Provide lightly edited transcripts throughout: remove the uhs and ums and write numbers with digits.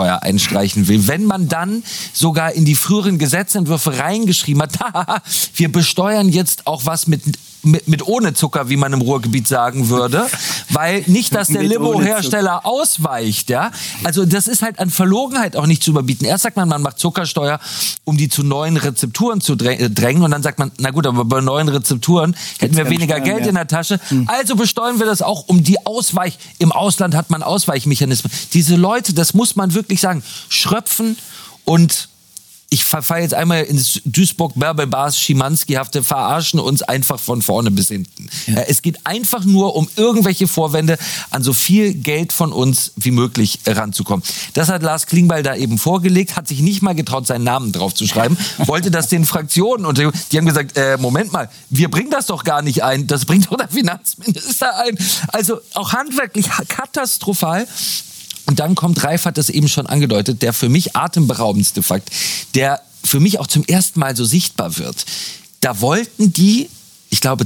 Zuckersteuer einstreichen will, wenn man dann sogar in die früheren Gesetzentwürfe reingeschrieben hat, wir besteuern jetzt auch was mit ohne Zucker, wie man im Ruhrgebiet sagen würde, weil nicht, dass der Limo-Hersteller ausweicht, ja. Also das ist halt an Verlogenheit auch nicht zu überbieten. Erst sagt man macht Zuckersteuer, um die zu neuen Rezepturen zu drängen und dann sagt man, na gut, aber bei neuen Rezepturen hätten wir weniger Geld in der Tasche, also besteuern wir das auch, um die im Ausland hat man Ausweichmechanismen. Diese Leute, das muss man wirklich sagen, schröpfen und ich verfalle jetzt einmal ins Duisburg-Bärbel-Bars-Schimanski-hafte, verarschen uns einfach von vorne bis hinten. Ja. Es geht einfach nur um irgendwelche Vorwände, an so viel Geld von uns wie möglich ranzukommen. Das hat Lars Klingbeil da eben vorgelegt, hat sich nicht mal getraut, seinen Namen drauf zu schreiben, wollte das den Fraktionen und die haben gesagt, Moment mal, wir bringen das doch gar nicht ein, das bringt doch der Finanzminister ein. Also auch handwerklich katastrophal. Und dann kommt, Ralf hat das eben schon angedeutet, der für mich atemberaubendste Fakt, der für mich auch zum ersten Mal so sichtbar wird. Da wollten die, ich glaube,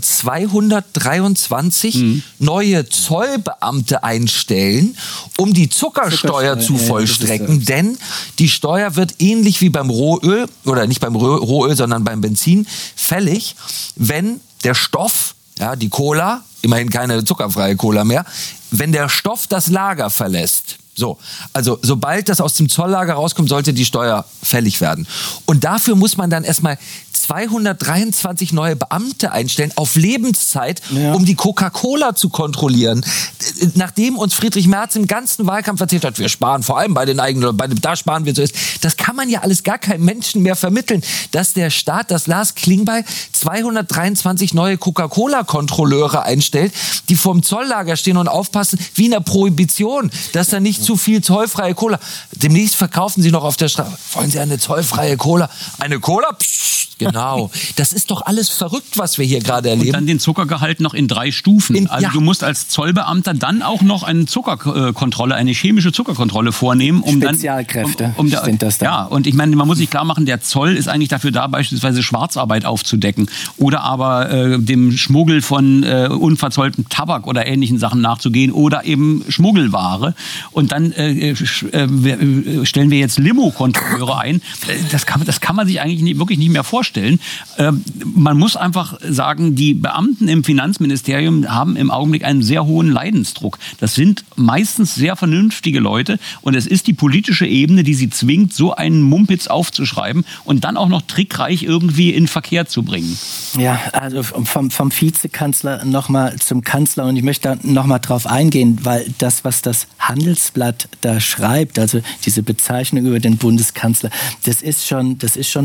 223 neue Zollbeamte einstellen, um die Zuckersteuer zu vollstrecken. Denn die Steuer wird ähnlich wie beim Rohöl, oder nicht beim Rohöl, sondern beim Benzin, fällig, wenn der Stoff, ja, die Cola, immerhin keine zuckerfreie Cola mehr, wenn der Stoff das Lager verlässt. So, also sobald das aus dem Zolllager rauskommt, sollte die Steuer fällig werden. Und dafür muss man dann erstmal 223 neue Beamte einstellen auf Lebenszeit, um die Coca-Cola zu kontrollieren. Nachdem uns Friedrich Merz im ganzen Wahlkampf erzählt hat, wir sparen vor allem bei den eigenen, da sparen wir so ist. Das kann man ja alles gar keinem Menschen mehr vermitteln, dass der Staat, dass Lars Klingbeil 223 neue Coca-Cola-Kontrolleure einstellt, die vorm Zolllager stehen und aufpassen, wie in der Prohibition, dass da nicht zu viel zollfreie Cola. Demnächst verkaufen sie noch auf der Straße. Wollen Sie eine zollfreie Cola? Eine Cola? Psst, genau. Das ist doch alles verrückt, was wir hier gerade erleben. Und dann den Zuckergehalt noch in 3 Stufen. Du musst als Zollbeamter dann auch noch eine Zuckerkontrolle, eine chemische Zuckerkontrolle vornehmen. Spezialkräfte sind das dann. Ja, und ich meine, man muss sich klar machen, der Zoll ist eigentlich dafür da, beispielsweise Schwarzarbeit aufzudecken oder aber dem Schmuggel von unverzolltem Tabak oder ähnlichen Sachen nachzugehen oder eben Schmuggelware. Und dann stellen wir jetzt Limo-Kontrolleure ein. Das kann man sich eigentlich wirklich nicht mehr vorstellen. Man muss einfach sagen, die Beamten im Finanzministerium haben im Augenblick einen sehr hohen Leidensdruck. Das sind meistens sehr vernünftige Leute und es ist die politische Ebene, die sie zwingt, so einen Mumpitz aufzuschreiben und dann auch noch trickreich irgendwie in Verkehr zu bringen. Ja, also vom Vizekanzler nochmal zum Kanzler und ich möchte da nochmal drauf eingehen, weil das, was das Handelsblatt da schreibt, also diese Bezeichnung über den Bundeskanzler, das ist schon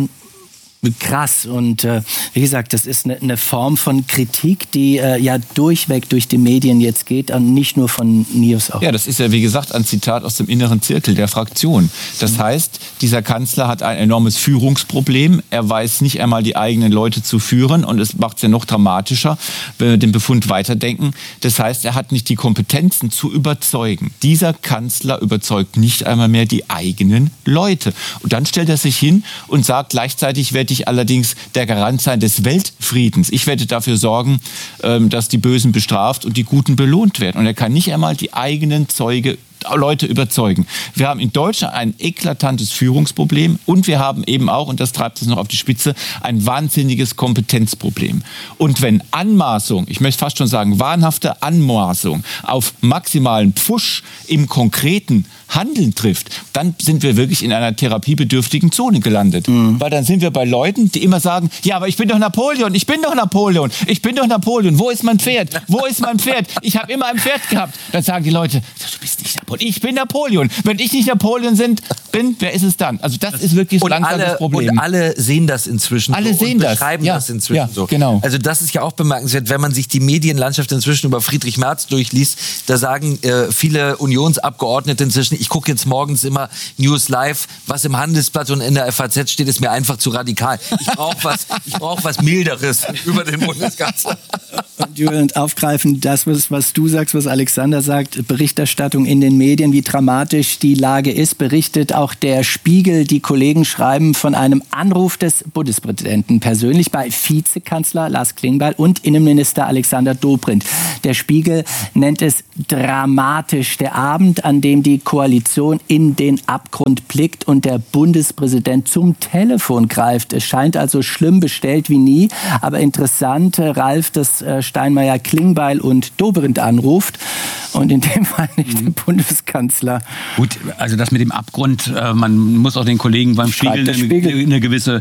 krass und wie gesagt, das ist eine Form von Kritik, die durchweg durch die Medien jetzt geht und nicht nur von News auch. Ja, das ist ja wie gesagt ein Zitat aus dem inneren Zirkel der Fraktion. Das heißt, dieser Kanzler hat ein enormes Führungsproblem. Er weiß nicht einmal die eigenen Leute zu führen und es macht es ja noch dramatischer, wenn wir den Befund weiterdenken. Das heißt, er hat nicht die Kompetenzen zu überzeugen. Dieser Kanzler überzeugt nicht einmal mehr die eigenen Leute. Und dann stellt er sich hin und sagt, gleichzeitig werde ich allerdings der Garant sein des Weltfriedens. Ich werde dafür sorgen, dass die Bösen bestraft und die Guten belohnt werden. Und er kann nicht einmal die eigenen Leute überzeugen. Wir haben in Deutschland ein eklatantes Führungsproblem und wir haben eben auch, und das treibt es noch auf die Spitze, ein wahnsinniges Kompetenzproblem. Und wenn Anmaßung, ich möchte fast schon sagen, wahnhafte Anmaßung auf maximalen Pfusch im konkreten Handeln trifft, dann sind wir wirklich in einer therapiebedürftigen Zone gelandet. Weil dann sind wir bei Leuten, die immer sagen, ja, aber ich bin doch Napoleon, ich bin doch Napoleon, ich bin doch Napoleon, wo ist mein Pferd? Wo ist mein Pferd? Ich habe immer ein Pferd gehabt. Dann sagen die Leute, du bist nicht Napoleon, ich bin Napoleon. Wenn ich nicht Napoleon bin, wer ist es dann? Also das ist wirklich so langsam das Problem. Und alle sehen das inzwischen alle so sehen und das. beschreiben das inzwischen so. Genau. Also das ist ja auch bemerkenswert, wenn man sich die Medienlandschaft inzwischen über Friedrich Merz durchliest, da sagen viele Unionsabgeordnete inzwischen, ich gucke jetzt morgens immer News Live, was im Handelsblatt und in der FAZ steht, ist mir einfach zu radikal. Ich brauch was Milderes über den Bundeskanzler. Und aufgreifen, das, was du sagst, was Alexander sagt, Berichterstattung in den den Medien, wie dramatisch die Lage ist, berichtet auch der Spiegel. Die Kollegen schreiben von einem Anruf des Bundespräsidenten persönlich bei Vizekanzler Lars Klingbeil und Innenminister Alexander Dobrindt. Der Spiegel nennt es dramatisch. Der Abend, an dem die Koalition in den Abgrund blickt und der Bundespräsident zum Telefon greift. Es scheint also schlimm bestellt wie nie. Aber interessant, Ralf, dass Steinmeier Klingbeil und Dobrindt anruft und in dem Fall nicht den Bundeskanzler. Gut, also das mit dem Abgrund, man muss auch den Kollegen beim Spiegel eine gewisse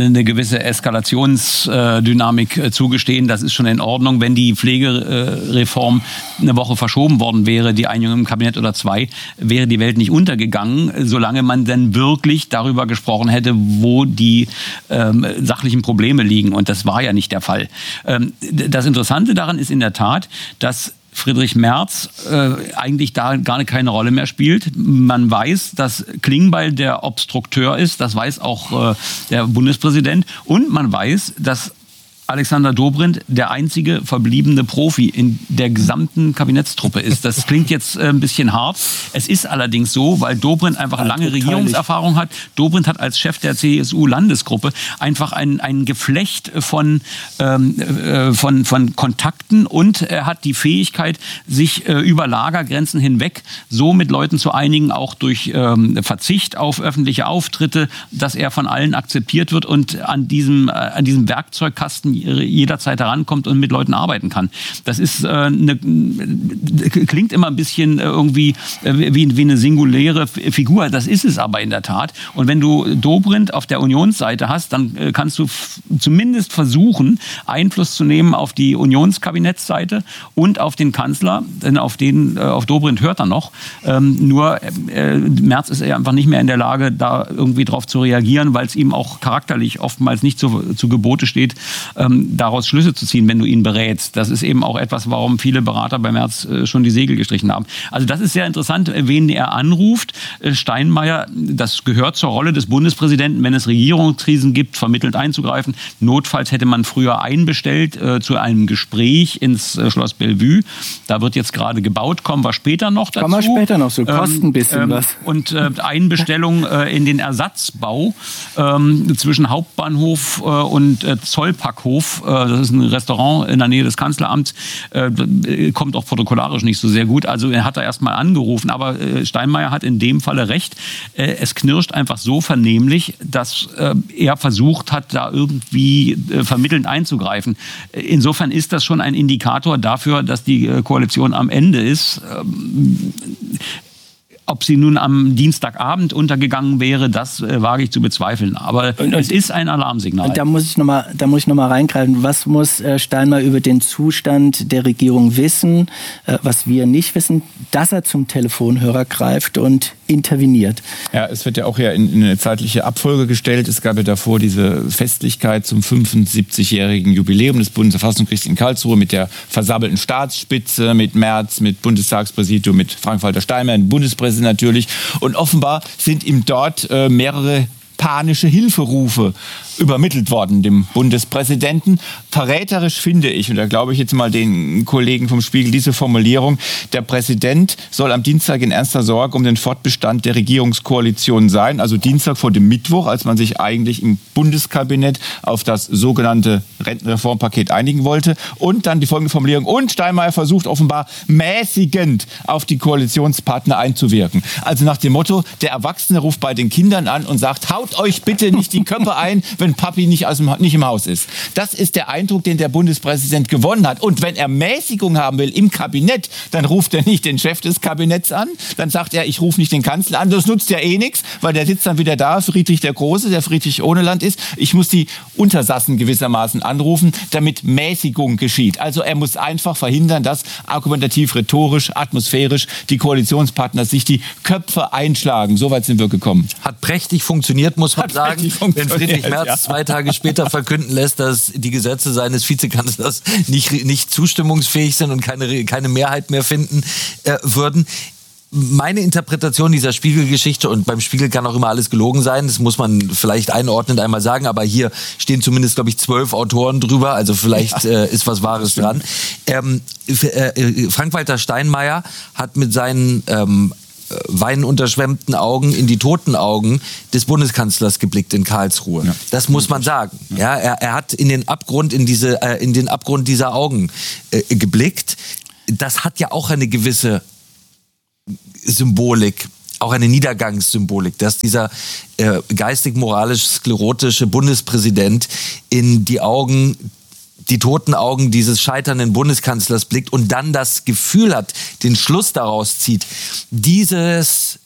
Eskalationsdynamik zugestehen. Das ist schon in Ordnung. Wenn die Pflegereform eine Woche verschoben worden wäre, die Einigung im Kabinett oder 2, wäre die Welt nicht untergegangen, solange man dann wirklich darüber gesprochen hätte, wo die sachlichen Probleme liegen. Und das war ja nicht der Fall. Das Interessante daran ist in der Tat, dass Friedrich Merz eigentlich da gar keine Rolle mehr spielt. Man weiß, dass Klingbeil der Obstrukteur ist, das weiß auch der Bundespräsident. Und man weiß, dass Alexander Dobrindt der einzige verbliebene Profi in der gesamten Kabinettstruppe ist. Das klingt jetzt ein bisschen hart. Es ist allerdings so, weil Dobrindt einfach lange Regierungserfahrung hat. Dobrindt hat als Chef der CSU-Landesgruppe einfach ein Geflecht von Kontakten und er hat die Fähigkeit, sich über Lagergrenzen hinweg so mit Leuten zu einigen, auch durch Verzicht auf öffentliche Auftritte, dass er von allen akzeptiert wird und an diesem Werkzeugkasten jederzeit herankommt und mit Leuten arbeiten kann. Das ist klingt immer ein bisschen irgendwie wie eine singuläre Figur. Das ist es aber in der Tat. Und wenn du Dobrindt auf der Unionsseite hast, dann kannst du zumindest versuchen, Einfluss zu nehmen auf die Unionskabinettsseite und auf den Kanzler, denn auf Dobrindt hört er noch. Nur Merz ist einfach nicht mehr in der Lage, da irgendwie drauf zu reagieren, weil es ihm auch charakterlich oftmals nicht zu Gebote steht, daraus Schlüsse zu ziehen, wenn du ihn berätst. Das ist eben auch etwas, warum viele Berater bei Merz schon die Segel gestrichen haben. Also das ist sehr interessant, wen er anruft. Steinmeier, das gehört zur Rolle des Bundespräsidenten, wenn es Regierungskrisen gibt, vermittelnd einzugreifen. Notfalls hätte man früher einbestellt zu einem Gespräch ins Schloss Bellevue. Da wird jetzt gerade gebaut, kommen wir später noch dazu. Kommen wir später noch, so kostet ein bisschen was. Und Einbestellung in den Ersatzbau zwischen Hauptbahnhof und Zollpackhof. Das ist ein Restaurant in der Nähe des Kanzleramts. Kommt auch protokollarisch nicht so sehr gut. Also er hat da erstmal angerufen. Aber Steinmeier hat in dem Falle recht. Es knirscht einfach so vernehmlich, dass er versucht hat, da irgendwie vermittelnd einzugreifen. Insofern ist das schon ein Indikator dafür, dass die Koalition am Ende ist. Ob sie nun am Dienstagabend untergegangen wäre, das wage ich zu bezweifeln. Aber es ist ein Alarmsignal. Und da muss ich noch mal reingreifen. Was muss Steinmeier über den Zustand der Regierung wissen, was wir nicht wissen, dass er zum Telefonhörer greift und interveniert? Ja, es wird ja auch in eine zeitliche Abfolge gestellt. Es gab ja davor diese Festlichkeit zum 75-jährigen Jubiläum des Bundesverfassungsgerichts in Karlsruhe mit der versammelten Staatsspitze, mit Merz, mit Bundestagspräsidium, mit Frank-Walter Steinmeier, dem Bundespräsidenten natürlich. Und offenbar sind ihm dort mehrere panische Hilferufe übermittelt worden, dem Bundespräsidenten. Verräterisch finde ich, und da glaube ich jetzt mal den Kollegen vom Spiegel, diese Formulierung, der Präsident soll am Dienstag in ernster Sorge um den Fortbestand der Regierungskoalition sein, also Dienstag vor dem Mittwoch, als man sich eigentlich im Bundeskabinett auf das sogenannte Rentenreformpaket einigen wollte. Und dann die folgende Formulierung, und Steinmeier versucht offenbar mäßigend auf die Koalitionspartner einzuwirken. Also nach dem Motto, der Erwachsene ruft bei den Kindern an und sagt, haut euch bitte nicht die Köpfe ein, wenn Papi nicht im Haus ist. Das ist der Eindruck, den der Bundespräsident gewonnen hat. Und wenn er Mäßigung haben will im Kabinett, dann ruft er nicht den Chef des Kabinetts an, dann sagt er, ich rufe nicht den Kanzler an. Das nutzt ja eh nichts, weil der sitzt dann wieder da, Friedrich der Große, der Friedrich ohne Land ist. Ich muss die Untersassen gewissermaßen anrufen, damit Mäßigung geschieht. Also er muss einfach verhindern, dass argumentativ, rhetorisch, atmosphärisch die Koalitionspartner sich die Köpfe einschlagen. Soweit sind wir gekommen. Hat prächtig funktioniert, muss man sagen, wenn Friedrich Merz 2 Tage später verkünden lässt, dass die Gesetze seines Vizekanzlers nicht zustimmungsfähig sind und keine Mehrheit mehr finden würden. Meine Interpretation dieser Spiegelgeschichte, und beim Spiegel kann auch immer alles gelogen sein, das muss man vielleicht einordnend einmal sagen, aber hier stehen zumindest, glaube ich, 12 Autoren drüber, also vielleicht ist was Wahres dran. Frank-Walter Steinmeier hat mit seinen weinunterschwemmten Augen in die toten Augen des Bundeskanzlers geblickt in Karlsruhe. Ja. Das muss man sagen. Ja, er hat in den Abgrund dieser Augen geblickt. Das hat ja auch eine gewisse Symbolik, auch eine Niedergangssymbolik, dass dieser geistig-moralisch-sklerotische Bundespräsident in die toten Augen dieses scheiternden Bundeskanzlers blickt und dann das Gefühl hat, den Schluss daraus zieht, dieses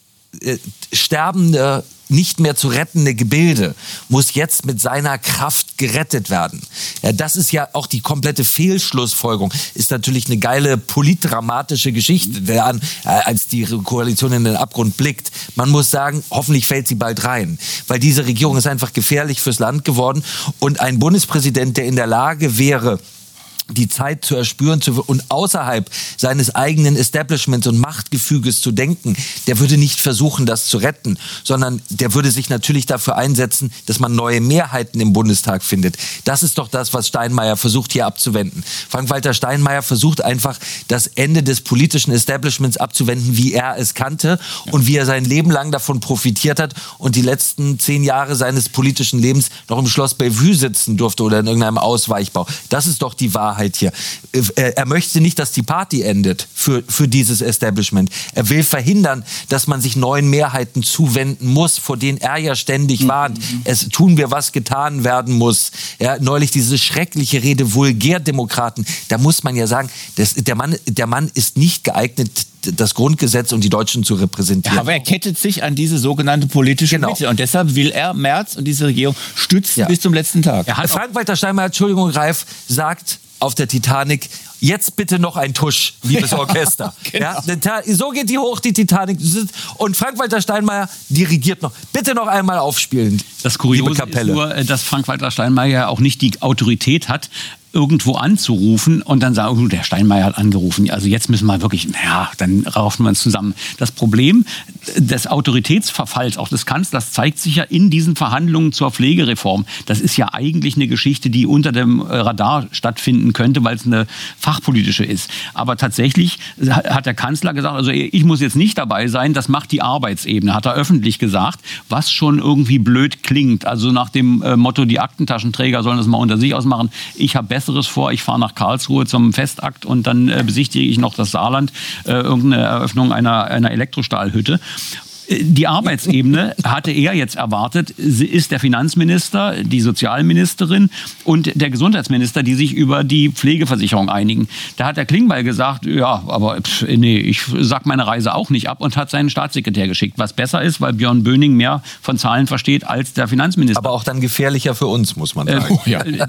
sterbende, nicht mehr zu rettende Gebilde muss jetzt mit seiner Kraft gerettet werden. Ja, das ist ja auch die komplette Fehlschlussfolgerung. Ist natürlich eine geile politdramatische Geschichte, als die Koalition in den Abgrund blickt. Man muss sagen, hoffentlich fällt sie bald rein. Weil diese Regierung ist einfach gefährlich fürs Land geworden. Und ein Bundespräsident, der in der Lage wäre, die Zeit zu erspüren und außerhalb seines eigenen Establishments und Machtgefüges zu denken, der würde nicht versuchen, das zu retten, sondern der würde sich natürlich dafür einsetzen, dass man neue Mehrheiten im Bundestag findet. Das ist doch das, was Steinmeier versucht hier abzuwenden. Frank-Walter Steinmeier versucht einfach, das Ende des politischen Establishments abzuwenden, wie er es kannte und wie er sein Leben lang davon profitiert hat und die letzten 10 Jahre seines politischen Lebens noch im Schloss Bellevue sitzen durfte oder in irgendeinem Ausweichbau. Das ist doch die Wahrheit hier. Er möchte nicht, dass die Party endet für dieses Establishment. Er will verhindern, dass man sich neuen Mehrheiten zuwenden muss, vor denen er ja ständig warnt. Es tun wir, was getan werden muss. Ja, neulich diese schreckliche Rede Vulgärdemokraten. Da muss man ja sagen, der Mann ist nicht geeignet, das Grundgesetz und die Deutschen zu repräsentieren. Ja, aber er kettet sich an diese sogenannte politische Mitte. Und deshalb will er Merz und diese Regierung stützen bis zum letzten Tag. Frank-Walter Steinmeier, Entschuldigung, Ralf, sagt auf der Titanic, jetzt bitte noch ein Tusch, liebes Orchester. Genau. Ja, so geht die hoch, die Titanic. Und Frank-Walter Steinmeier dirigiert noch. Bitte noch einmal aufspielen. Das Kuriose ist nur, dass Frank-Walter Steinmeier auch nicht die Autorität hat, irgendwo anzurufen und dann sagen, oh, der Steinmeier hat angerufen, also jetzt müssen wir wirklich, dann raufen wir uns zusammen. Das Problem des Autoritätsverfalls auch des Kanzlers zeigt sich ja in diesen Verhandlungen zur Pflegereform. Das ist ja eigentlich eine Geschichte, die unter dem Radar stattfinden könnte, weil es eine fachpolitische ist. Aber tatsächlich hat der Kanzler gesagt, also ich muss jetzt nicht dabei sein, das macht die Arbeitsebene, hat er öffentlich gesagt, was schon irgendwie blöd klingt. Also nach dem Motto, die Aktentaschenträger sollen das mal unter sich ausmachen. Ich habe Besseres vor, ich fahre nach Karlsruhe zum Festakt und dann besichtige ich noch das Saarland, irgendeine Eröffnung einer Elektrostahlhütte. Die Arbeitsebene hatte er jetzt erwartet, ist der Finanzminister, die Sozialministerin und der Gesundheitsminister, die sich über die Pflegeversicherung einigen. Da hat der Klingbeil gesagt, ja, aber nee, ich sag meine Reise auch nicht ab und hat seinen Staatssekretär geschickt. Was besser ist, weil Björn Böning mehr von Zahlen versteht als der Finanzminister. Aber auch dann gefährlicher für uns, muss man sagen.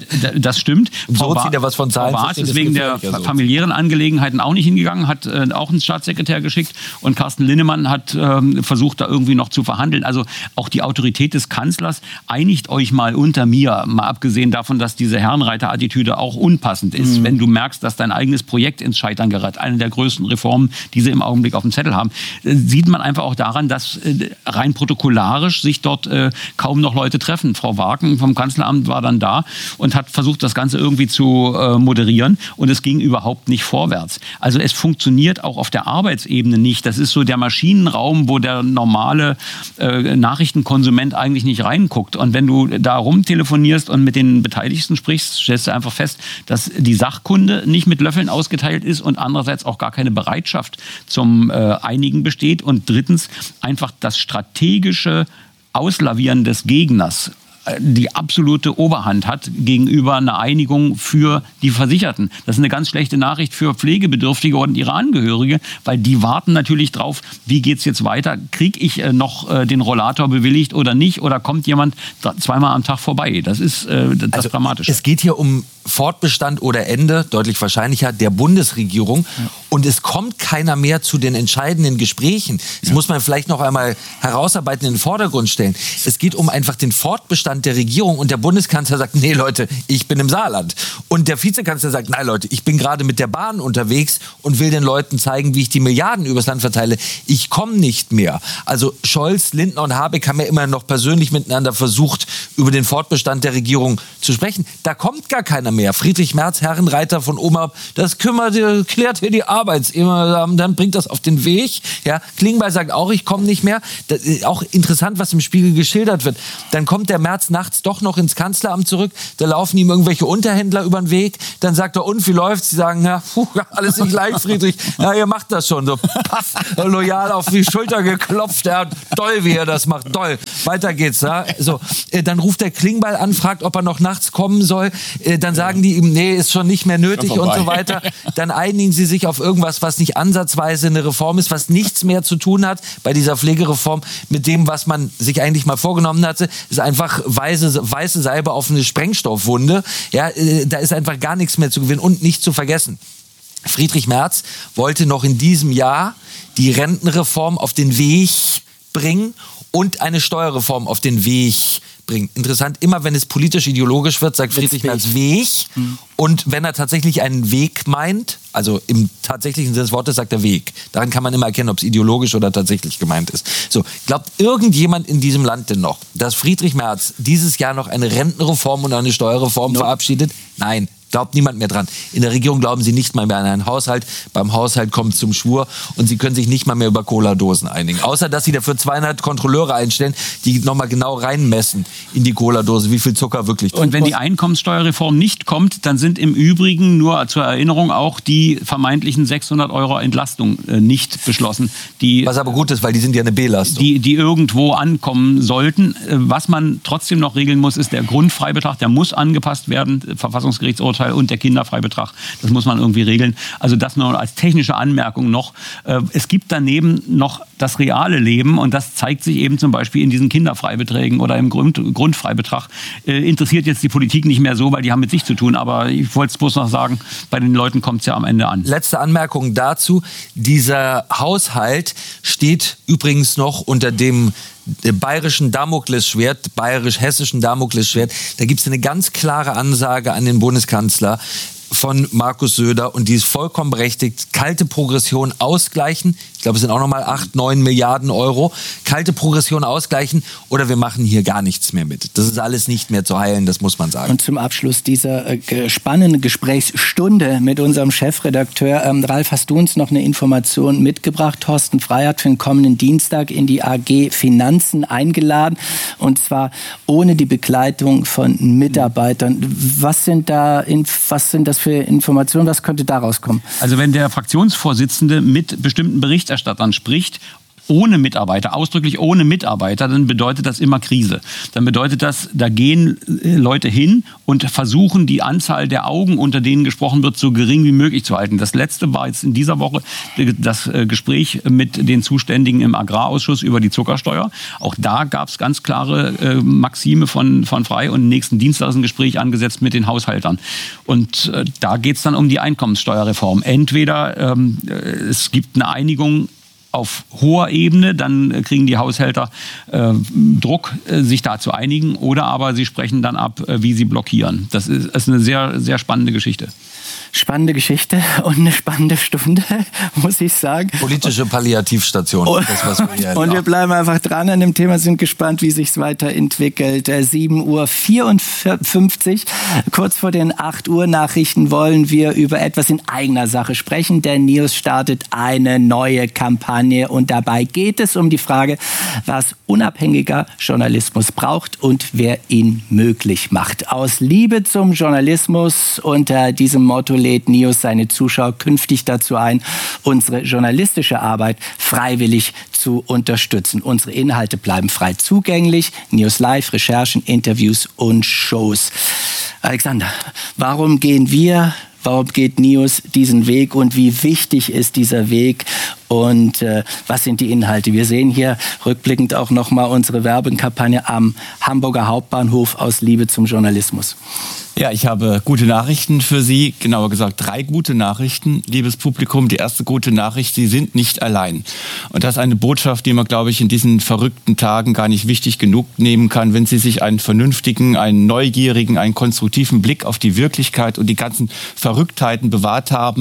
Das stimmt. So zieht er was von Zahlen. Frau Barth ist wegen der familiären Angelegenheiten auch nicht hingegangen, hat auch einen Staatssekretär geschickt und Carsten Linnemann hat versucht, da irgendwie noch zu verhandeln. Also auch die Autorität des Kanzlers, einigt euch mal unter mir, mal abgesehen davon, dass diese Herrenreiter-Attitüde auch unpassend ist. Wenn du merkst, dass dein eigenes Projekt ins Scheitern gerät, eine der größten Reformen, die sie im Augenblick auf dem Zettel haben, sieht man einfach auch daran, dass rein protokollarisch sich dort kaum noch Leute treffen. Frau Wagen vom Kanzleramt war dann da und hat versucht, das Ganze irgendwie zu moderieren und es ging überhaupt nicht vorwärts. Also es funktioniert auch auf der Arbeitsebene nicht. Das ist so der Maschinenraum, wo der normale Nachrichtenkonsument eigentlich nicht reinguckt. Und wenn du da rumtelefonierst und mit den Beteiligten sprichst, stellst du einfach fest, dass die Sachkunde nicht mit Löffeln ausgeteilt ist und andererseits auch gar keine Bereitschaft zum Einigen besteht. Und drittens einfach das strategische Auslavieren des Gegners die absolute Oberhand hat gegenüber einer Einigung für die Versicherten. Das ist eine ganz schlechte Nachricht für Pflegebedürftige und ihre Angehörige, weil die warten natürlich drauf, wie geht's jetzt weiter? Kriege ich noch den Rollator bewilligt oder nicht? Oder kommt jemand 2-mal am Tag vorbei? Das ist das Dramatische. Es geht hier um Fortbestand oder Ende, deutlich wahrscheinlicher, der Bundesregierung. Ja. Und es kommt keiner mehr zu den entscheidenden Gesprächen. Das muss man vielleicht noch einmal herausarbeiten, in den Vordergrund stellen. Es geht um einfach den Fortbestand der Regierung und der Bundeskanzler sagt, nee Leute, ich bin im Saarland. Und der Vizekanzler sagt, nein Leute, ich bin gerade mit der Bahn unterwegs und will den Leuten zeigen, wie ich die Milliarden übers Land verteile. Ich komme nicht mehr. Also Scholz, Lindner und Habeck haben ja immer noch persönlich miteinander versucht, über den Fortbestand der Regierung zu sprechen. Da kommt gar keiner mehr. Friedrich Merz, Herrenreiter von Oma, klärt hier die dann bringt das auf den Weg. Ja, Klingbeil sagt auch, ich komme nicht mehr. Das ist auch interessant, was im Spiegel geschildert wird. Dann kommt der Merz nachts doch noch ins Kanzleramt zurück. Da laufen ihm irgendwelche Unterhändler über den Weg. Dann sagt er, und wie läuft's? Sie sagen, ja, alles nicht leicht, Friedrich. Ja, ihr macht das schon. So, paff, loyal auf die Schulter geklopft. Ja, toll, wie er das macht. Toll. Weiter geht's. Ja. So, dann ruft der Klingbeil an, fragt, ob er noch nachts kommen soll. Dann sagen die ihm, nee, ist schon nicht mehr nötig und so weiter. Dann einigen sie sich auf irgendwas, was nicht ansatzweise eine Reform ist, was nichts mehr zu tun hat bei dieser Pflegereform mit dem, was man sich eigentlich mal vorgenommen hatte. Ist einfach weiße Salbe auf eine Sprengstoffwunde. Ja, da ist einfach gar nichts mehr zu gewinnen und nicht zu vergessen. Friedrich Merz wollte noch in diesem Jahr die Rentenreform auf den Weg bringen und eine Steuerreform auf den Weg bringen. Interessant, immer wenn es politisch-ideologisch wird, sagt Friedrich Merz Weg. Und wenn er tatsächlich einen Weg meint, also im tatsächlichen Sinne des Wortes sagt er Weg. Daran kann man immer erkennen, ob es ideologisch oder tatsächlich gemeint ist. So, glaubt irgendjemand in diesem Land denn noch, dass Friedrich Merz dieses Jahr noch eine Rentenreform und eine Steuerreform verabschiedet? Nein. Glaubt niemand mehr dran. In der Regierung glauben sie nicht mal mehr an einen Haushalt. Beim Haushalt kommt es zum Schwur und sie können sich nicht mal mehr über Cola-Dosen einigen. Außer, dass sie dafür 200 Kontrolleure einstellen, die nochmal genau reinmessen in die Cola-Dose, wie viel Zucker wirklich drin ist. Und wenn die Einkommenssteuerreform nicht kommt, dann sind im Übrigen, nur zur Erinnerung, auch die vermeintlichen 600 € Entlastung nicht beschlossen. Was aber gut ist, weil die sind ja eine Belastung. Die irgendwo ankommen sollten. Was man trotzdem noch regeln muss, ist der Grundfreibetrag. Der muss angepasst werden, Verfassungsgerichtsurteil und der Kinderfreibetrag. Das muss man irgendwie regeln. Also das nur als technische Anmerkung noch. Es gibt daneben noch das reale Leben und das zeigt sich eben zum Beispiel in diesen Kinderfreibeträgen oder im Grundfreibetrag. Interessiert jetzt die Politik nicht mehr so, weil die haben mit sich zu tun. Aber ich wollte es bloß noch sagen, bei den Leuten kommt es ja am Ende an. Letzte Anmerkung dazu. Dieser Haushalt steht übrigens noch unter dem bayerischen Damoklesschwert, bayerisch-hessischen Damoklesschwert. Da gibt es eine ganz klare Ansage an den Bundeskanzler von Markus Söder und die ist vollkommen berechtigt. Kalte Progression ausgleichen. Ich glaube, es sind auch nochmal 8-9 Milliarden Euro. Kalte Progression ausgleichen oder wir machen hier gar nichts mehr mit. Das ist alles nicht mehr zu heilen, das muss man sagen. Und zum Abschluss dieser spannenden Gesprächsstunde mit unserem Chefredakteur, Ralf, hast du uns noch eine Information mitgebracht? Thorsten Frey hat für den kommenden Dienstag in die AG Finanzen eingeladen und zwar ohne die Begleitung von Mitarbeitern. Was sind das für Informationen? Was könnte daraus kommen? Also wenn der Fraktionsvorsitzende mit bestimmten Berichterstattern spricht, ohne Mitarbeiter, ausdrücklich ohne Mitarbeiter, dann bedeutet das immer Krise. Dann bedeutet das, da gehen Leute hin und versuchen, die Anzahl der Augen, unter denen gesprochen wird, so gering wie möglich zu halten. Das letzte war jetzt in dieser Woche das Gespräch mit den Zuständigen im Agrarausschuss über die Zuckersteuer. Auch da gab es ganz klare Maxime von Frey und nächsten Dienstag ist ein Gespräch angesetzt mit den Haushaltern. Und da geht es dann um die Einkommenssteuerreform. Entweder es gibt eine Einigung auf hoher Ebene, dann kriegen die Haushälter Druck, sich da zu einigen, oder aber sie sprechen dann ab, wie sie blockieren. Das ist eine sehr, sehr spannende Geschichte. Spannende Geschichte und eine spannende Stunde, muss ich sagen. Politische Palliativstation. Und wir bleiben einfach dran an dem Thema, sind gespannt, wie sich es weiterentwickelt. 7:54 Uhr, kurz vor den 8 Uhr Nachrichten wollen wir über etwas in eigener Sache sprechen. Der NEOS startet eine neue Kampagne und dabei geht es um die Frage, was unabhängiger Journalismus braucht und wer ihn möglich macht. Aus Liebe zum Journalismus unter diesem Motto lädt NEOS seine Zuschauer künftig dazu ein, unsere journalistische Arbeit freiwillig zu unterstützen. Unsere Inhalte bleiben frei zugänglich. NEOS Live, Recherchen, Interviews und Shows. Alexander, warum geht NEOS diesen Weg und wie wichtig ist dieser Weg und was sind die Inhalte? Wir sehen hier rückblickend auch nochmal unsere Werbekampagne am Hamburger Hauptbahnhof aus Liebe zum Journalismus. Ja, ich habe gute Nachrichten für Sie, genauer gesagt 3 gute Nachrichten, liebes Publikum. Die erste gute Nachricht, Sie sind nicht allein. Und das ist eine Botschaft, die man, glaube ich, in diesen verrückten Tagen gar nicht wichtig genug nehmen kann, wenn Sie sich einen vernünftigen, einen neugierigen, einen konstruktiven Blick auf die Wirklichkeit und die ganzen Verrücktheiten bewahrt haben.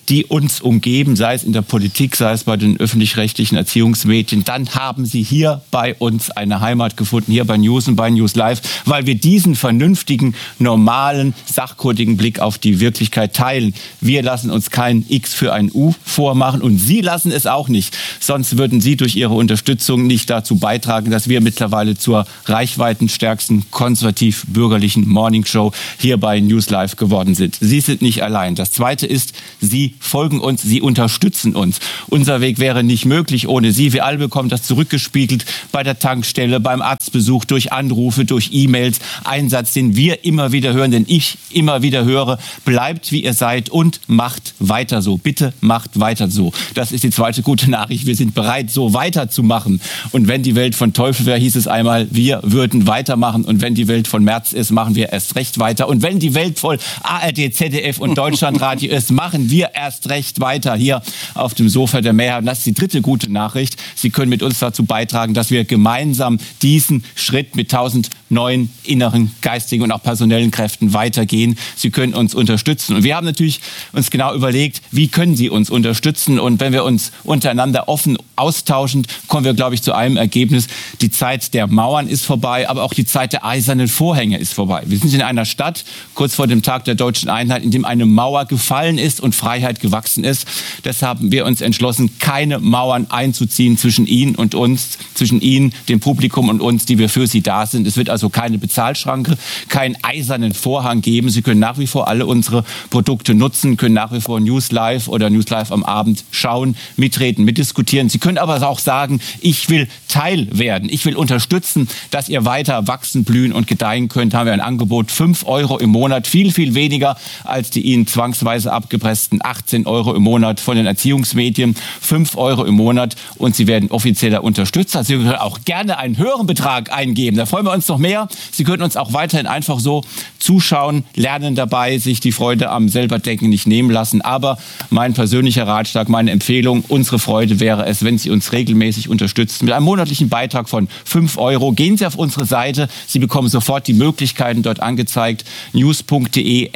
die uns umgeben, sei es in der Politik, sei es bei den öffentlich-rechtlichen Erziehungsmedien, dann haben sie hier bei uns eine Heimat gefunden, hier bei News und bei News Live, weil wir diesen vernünftigen, normalen, sachkundigen Blick auf die Wirklichkeit teilen. Wir lassen uns kein X für ein U vormachen und Sie lassen es auch nicht. Sonst würden Sie durch Ihre Unterstützung nicht dazu beitragen, dass wir mittlerweile zur reichweitenstärksten konservativ-bürgerlichen Morningshow hier bei News Live geworden sind. Sie sind nicht allein. Das Zweite ist, Sie folgen uns, Sie unterstützen uns. Unser Weg wäre nicht möglich ohne Sie. Wir alle bekommen das zurückgespiegelt bei der Tankstelle, beim Arztbesuch, durch Anrufe, durch E-Mails. Ein Satz, den wir immer wieder hören, den ich immer wieder höre: Bleibt wie ihr seid und macht weiter so. Bitte macht weiter so. Das ist die zweite gute Nachricht. Wir sind bereit, so weiterzumachen. Und wenn die Welt von Teufel wäre, hieß es einmal, wir würden weitermachen. Und wenn die Welt von Merz ist, machen wir erst recht weiter. Und wenn die Welt voll ARD, ZDF und Deutschlandradio ist, machen wir erst recht weiter hier auf dem Sofa der Mehrheit. Und das ist die dritte gute Nachricht. Sie können mit uns dazu beitragen, dass wir gemeinsam diesen Schritt mit 1000 neuen inneren, geistigen und auch personellen Kräften weitergehen. Sie können uns unterstützen. Und wir haben natürlich uns genau überlegt, wie können Sie uns unterstützen? Und wenn wir uns untereinander offen austauschen, kommen wir, glaube ich, zu einem Ergebnis: Die Zeit der Mauern ist vorbei, aber auch die Zeit der eisernen Vorhänge ist vorbei. Wir sind in einer Stadt, kurz vor dem Tag der deutschen Einheit, in dem eine Mauer gefallen ist und Freiheit gewachsen ist. Deshalb haben wir uns entschlossen, keine Mauern einzuziehen zwischen Ihnen und uns, zwischen Ihnen, dem Publikum und uns, die wir für Sie da sind. Es wird also keine Bezahlschranke, keinen eisernen Vorhang geben. Sie können nach wie vor alle unsere Produkte nutzen, können nach wie vor News Live oder News Live am Abend schauen, mitreden, mitdiskutieren. Sie können aber auch sagen, ich will Teil werden, ich will unterstützen, dass ihr weiter wachsen, blühen und gedeihen könnt. Haben wir ein Angebot, 5 Euro im Monat, viel, viel weniger als die Ihnen zwangsweise abgepressten 18 Euro im Monat von den Erziehungsmedien. 5 Euro im Monat und Sie werden offizieller Unterstützer. Sie können auch gerne einen höheren Betrag eingeben. Da freuen wir uns noch mehr. Sie können uns auch weiterhin einfach so zuschauen, lernen dabei, sich die Freude am Selberdenken nicht nehmen lassen. Aber mein persönlicher Ratschlag, meine Empfehlung, unsere Freude wäre es, wenn Sie uns regelmäßig unterstützen. Mit einem monatlichen Beitrag von 5 Euro. Gehen Sie auf unsere Seite. Sie bekommen sofort die Möglichkeiten dort angezeigt. news.de,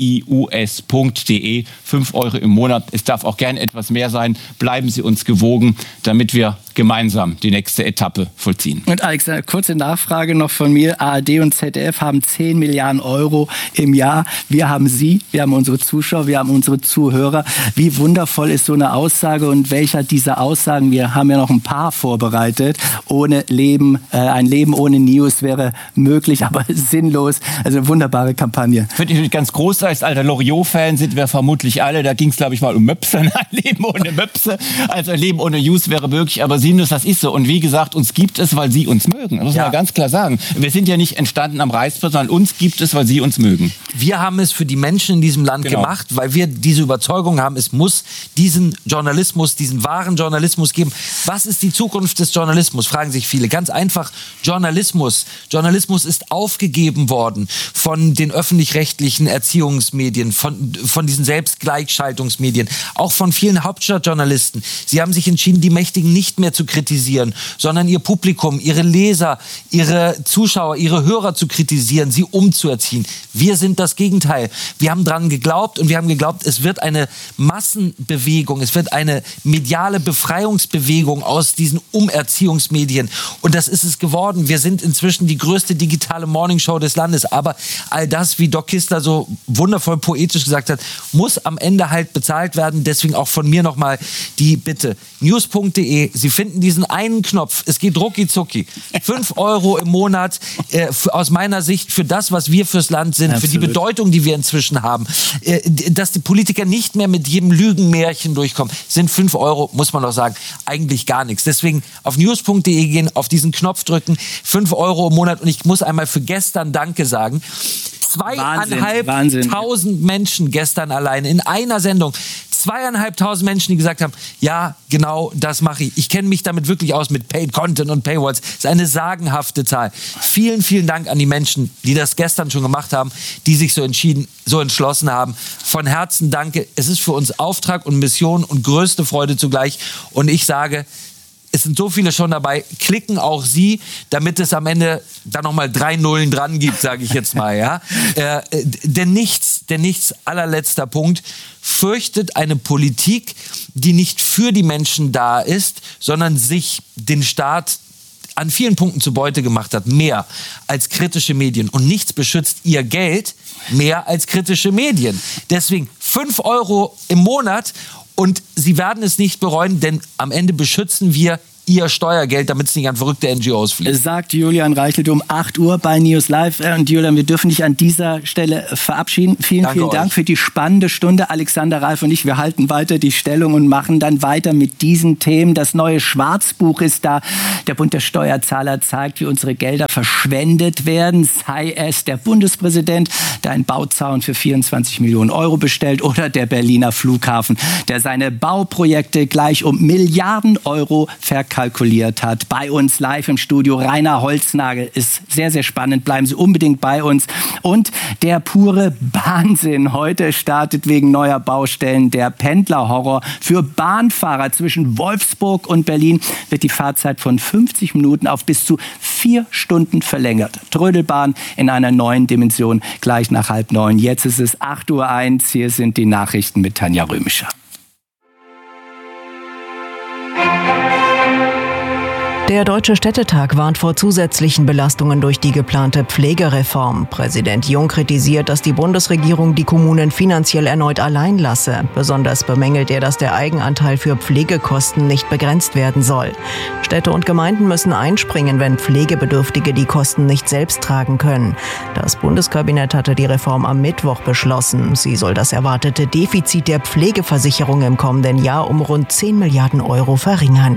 nius.de. 5 Euro im Monat. Es darf auch gern etwas mehr sein. Bleiben Sie uns gewogen, damit wir gemeinsam die nächste Etappe vollziehen. Und Alex, eine kurze Nachfrage noch von mir. ARD und ZDF haben 10 Milliarden Euro im Jahr. Wir haben Sie, wir haben unsere Zuschauer, wir haben unsere Zuhörer. Wie wundervoll ist so eine Aussage und welcher dieser Aussagen, wir haben ja noch ein paar vorbereitet, ohne Leben, ein Leben ohne News wäre möglich, aber sinnlos. Also eine wunderbare Kampagne. Finde ich ganz groß, als alter Loriot-Fan sind wir vermutlich alle. Da ging es, glaube ich, mal um Möpse. Ein Leben ohne Möpse. Also ein Leben ohne News wäre möglich, aber Sinus, das ist so. Und wie gesagt, uns gibt es, weil Sie uns mögen. Das muss man ganz klar sagen. Wir sind ja nicht entstanden am Reißbrett, sondern uns gibt es, weil Sie uns mögen. Wir haben es für die Menschen in diesem Land gemacht, weil wir diese Überzeugung haben, es muss diesen Journalismus, diesen wahren Journalismus geben. Was ist die Zukunft des Journalismus? Fragen sich viele. Ganz einfach, Journalismus. Journalismus ist aufgegeben worden von den öffentlich-rechtlichen Erziehungsmedien, von diesen Selbstgleichschaltungsmedien, auch von vielen Hauptstadtjournalisten. Sie haben sich entschieden, die Mächtigen nicht mehr zu kritisieren, sondern ihr Publikum, ihre Leser, ihre Zuschauer, ihre Hörer zu kritisieren, sie umzuerziehen. Wir sind das Gegenteil. Wir haben dran geglaubt und wir haben geglaubt, es wird eine Massenbewegung, es wird eine mediale Befreiungsbewegung aus diesen Umerziehungsmedien. Und das ist es geworden. Wir sind inzwischen die größte digitale Morningshow des Landes. Aber all das, wie Doc Kistler so wundervoll poetisch gesagt hat, muss am Ende halt bezahlt werden. Deswegen auch von mir nochmal die Bitte. News.de, Sie finden diesen einen Knopf. Es geht rucki zucki. 5 Euro im Monat, aus meiner Sicht, für das, was wir fürs Land sind, für die Bedeutung, die wir inzwischen haben. Dass die Politiker nicht mehr mit jedem Lügenmärchen durchkommen, sind 5 Euro, muss man doch sagen, eigentlich gar nichts. Deswegen auf news.de gehen, auf diesen Knopf drücken, 5 Euro im Monat. Und ich muss einmal für gestern Danke sagen. 2.500 Menschen gestern allein in einer Sendung. 2.500 Menschen, die gesagt haben, ja, genau, das mache ich. Ich kenne mich damit wirklich aus mit Paid Content und Paywalls. Das ist eine sagenhafte Zahl. Vielen, vielen Dank an die Menschen, die das gestern schon gemacht haben, die sich so entschlossen haben. Von Herzen danke. Es ist für uns Auftrag und Mission und größte Freude zugleich. Und ich sage, es sind so viele schon dabei, klicken auch Sie, damit es am Ende dann nochmal 3 Nullen dran gibt, sage ich jetzt mal. Ja? Denn nichts allerletzter Punkt, fürchtet eine Politik, die nicht für die Menschen da ist, sondern sich den Staat an vielen Punkten zu Beute gemacht hat, mehr als kritische Medien. Und nichts beschützt ihr Geld mehr als kritische Medien. Deswegen 5 Euro im Monat und Sie werden es nicht bereuen, denn am Ende beschützen wir Ihr Steuergeld, damit es nicht an verrückte NGOs fließt. Sagt Julian Reichelt um 8 Uhr bei News Live. Und Julian, wir dürfen dich an dieser Stelle verabschieden. Vielen Dank für die spannende Stunde. Alexander, Ralf und ich, wir halten weiter die Stellung und machen dann weiter mit diesen Themen. Das neue Schwarzbuch ist da. Der Bund der Steuerzahler zeigt, wie unsere Gelder verschwendet werden. Sei es der Bundespräsident, der einen Bauzaun für 24 Millionen Euro bestellt, oder der Berliner Flughafen, der seine Bauprojekte gleich um Milliarden Euro verkalkuliert hat. Bei uns live im Studio Rainer Holznagel. Ist sehr, sehr spannend. Bleiben Sie unbedingt bei uns. Und der pure Wahnsinn. Heute startet wegen neuer Baustellen der Pendlerhorror. Für Bahnfahrer zwischen Wolfsburg und Berlin wird die Fahrzeit von 50 Minuten auf bis zu 4 Stunden verlängert. Trödelbahn in einer neuen Dimension, gleich nach 8:30. Jetzt ist es 8:01 Uhr. Hier sind die Nachrichten mit Tanja Römischer. Der Deutsche Städtetag warnt vor zusätzlichen Belastungen durch die geplante Pflegereform. Präsident Jung kritisiert, dass die Bundesregierung die Kommunen finanziell erneut allein lasse. Besonders bemängelt er, dass der Eigenanteil für Pflegekosten nicht begrenzt werden soll. Städte und Gemeinden müssen einspringen, wenn Pflegebedürftige die Kosten nicht selbst tragen können. Das Bundeskabinett hatte die Reform am Mittwoch beschlossen. Sie soll das erwartete Defizit der Pflegeversicherung im kommenden Jahr um rund 10 Milliarden Euro verringern.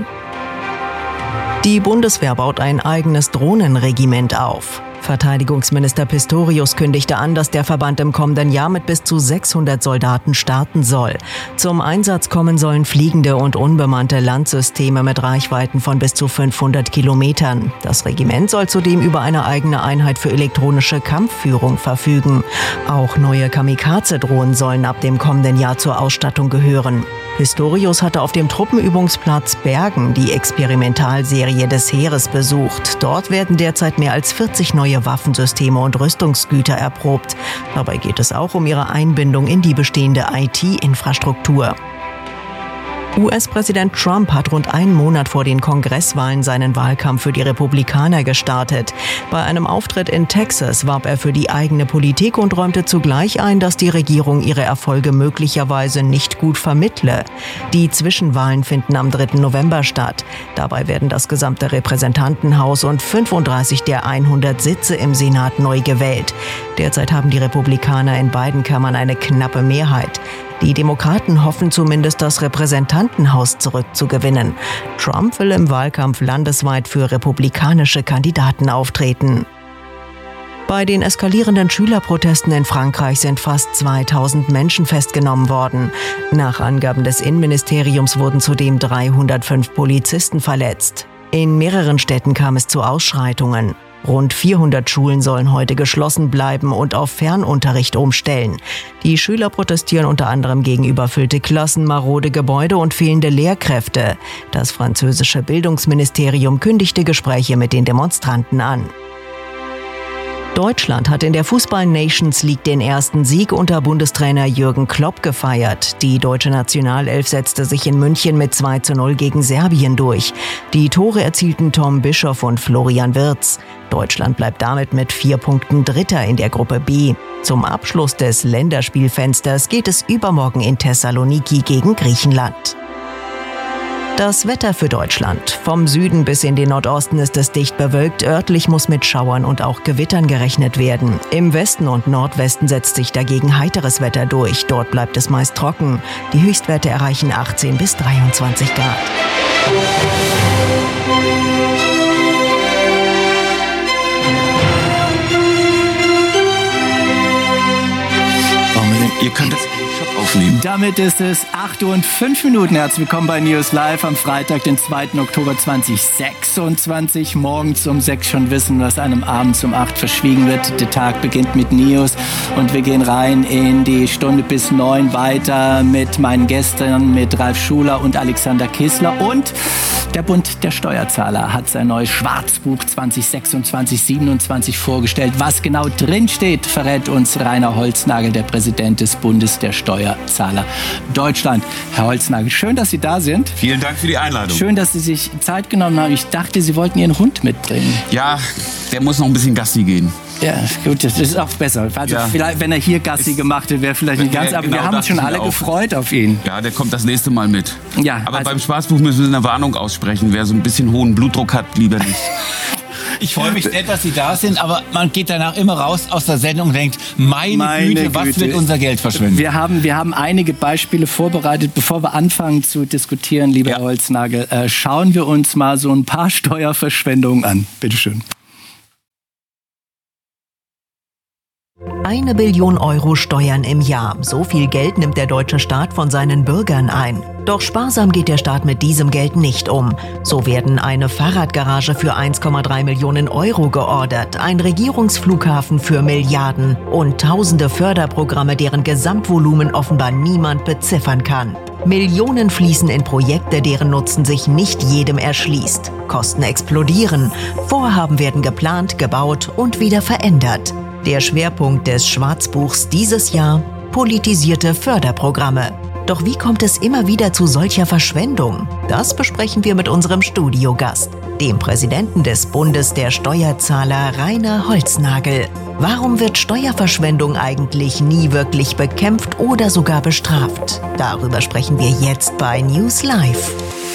Die Bundeswehr baut ein eigenes Drohnenregiment auf. Verteidigungsminister Pistorius kündigte an, dass der Verband im kommenden Jahr mit bis zu 600 Soldaten starten soll. Zum Einsatz kommen sollen fliegende und unbemannte Landsysteme mit Reichweiten von bis zu 500 Kilometern. Das Regiment soll zudem über eine eigene Einheit für elektronische Kampfführung verfügen. Auch neue Kamikaze-Drohnen sollen ab dem kommenden Jahr zur Ausstattung gehören. Pistorius hatte auf dem Truppenübungsplatz Bergen die Experimentalserie des Heeres besucht. Dort werden derzeit mehr als 40 neue Waffensysteme und Rüstungsgüter erprobt. Dabei geht es auch um ihre Einbindung in die bestehende IT-Infrastruktur. US-Präsident Trump hat rund einen Monat vor den Kongresswahlen seinen Wahlkampf für die Republikaner gestartet. Bei einem Auftritt in Texas warb er für die eigene Politik und räumte zugleich ein, dass die Regierung ihre Erfolge möglicherweise nicht gut vermittle. Die Zwischenwahlen finden am 3. November statt. Dabei werden das gesamte Repräsentantenhaus und 35 der 100 Sitze im Senat neu gewählt. Derzeit haben die Republikaner in beiden Kammern eine knappe Mehrheit. Die Demokraten hoffen zumindest, das Repräsentantenhaus zurückzugewinnen. Trump will im Wahlkampf landesweit für republikanische Kandidaten auftreten. Bei den eskalierenden Schülerprotesten in Frankreich sind fast 2000 Menschen festgenommen worden. Nach Angaben des Innenministeriums wurden zudem 305 Polizisten verletzt. In mehreren Städten kam es zu Ausschreitungen. Rund 400 Schulen sollen heute geschlossen bleiben und auf Fernunterricht umstellen. Die Schüler protestieren unter anderem gegen überfüllte Klassen, marode Gebäude und fehlende Lehrkräfte. Das französische Bildungsministerium kündigte Gespräche mit den Demonstranten an. Deutschland hat in der Fußball-Nations League den ersten Sieg unter Bundestrainer Jürgen Klopp gefeiert. Die deutsche Nationalelf setzte sich in München mit 2:0 gegen Serbien durch. Die Tore erzielten Tom Bischoff und Florian Wirtz. Deutschland bleibt damit mit 4 Punkten Dritter in der Gruppe B. Zum Abschluss des Länderspielfensters geht es übermorgen in Thessaloniki gegen Griechenland. Das Wetter für Deutschland. Vom Süden bis in den Nordosten ist es dicht bewölkt. Örtlich muss mit Schauern und auch Gewittern gerechnet werden. Im Westen und Nordwesten setzt sich dagegen heiteres Wetter durch. Dort bleibt es meist trocken. Die Höchstwerte erreichen 18 bis 23 Grad. Ihr könnt das aufnehmen. Damit ist es 8:05 Uhr. Herzlich willkommen bei News Live am Freitag, den 2. Oktober 2026. Morgens um 6 schon wissen, was einem abends um 8 verschwiegen wird. Der Tag beginnt mit News und wir gehen rein in die Stunde bis 9 weiter mit meinen Gästen, mit Ralf Schuler und Alexander Kissler. Und Der Bund der Steuerzahler hat sein neues Schwarzbuch 2026-27 vorgestellt. Was genau drinsteht, verrät uns Rainer Holznagel, der Präsident des Bundes der Steuerzahler Deutschland. Herr Holznagel, schön, dass Sie da sind. Vielen Dank für die Einladung. Schön, dass Sie sich Zeit genommen haben. Ich dachte, Sie wollten Ihren Hund mitbringen. Ja, der muss noch ein bisschen Gassi gehen. Ja, gut, das ist auch besser. Also vielleicht, wenn er hier Gassi gemacht hätte, wäre vielleicht nicht ganz. Aber wir haben uns schon alle gefreut auf ihn. Ja, der kommt das nächste Mal mit. Ja, aber beim Schwarzbuch müssen wir eine Warnung aussprechen. Wer so ein bisschen hohen Blutdruck hat, lieber nicht. Ich freue mich nett, dass Sie da sind, aber man geht danach immer raus aus der Sendung und denkt, meine Güte, was wird unser Geld verschwinden? Wir haben einige Beispiele vorbereitet. Bevor wir anfangen zu diskutieren, lieber Herr Holznagel, schauen wir uns mal so ein paar Steuerverschwendungen an. Bitte schön. 1 Billion Euro Steuern im Jahr. So viel Geld nimmt der deutsche Staat von seinen Bürgern ein. Doch sparsam geht der Staat mit diesem Geld nicht um. So werden eine Fahrradgarage für 1,3 Millionen Euro geordert, ein Regierungsflughafen für Milliarden und tausende Förderprogramme, deren Gesamtvolumen offenbar niemand beziffern kann. Millionen fließen in Projekte, deren Nutzen sich nicht jedem erschließt. Kosten explodieren. Vorhaben werden geplant, gebaut und wieder verändert. Der Schwerpunkt des Schwarzbuchs dieses Jahr: politisierte Förderprogramme. Doch wie kommt es immer wieder zu solcher Verschwendung? Das besprechen wir mit unserem Studiogast, dem Präsidenten des Bundes der Steuerzahler, Rainer Holznagel. Warum wird Steuerverschwendung eigentlich nie wirklich bekämpft oder sogar bestraft? Darüber sprechen wir jetzt bei News Live.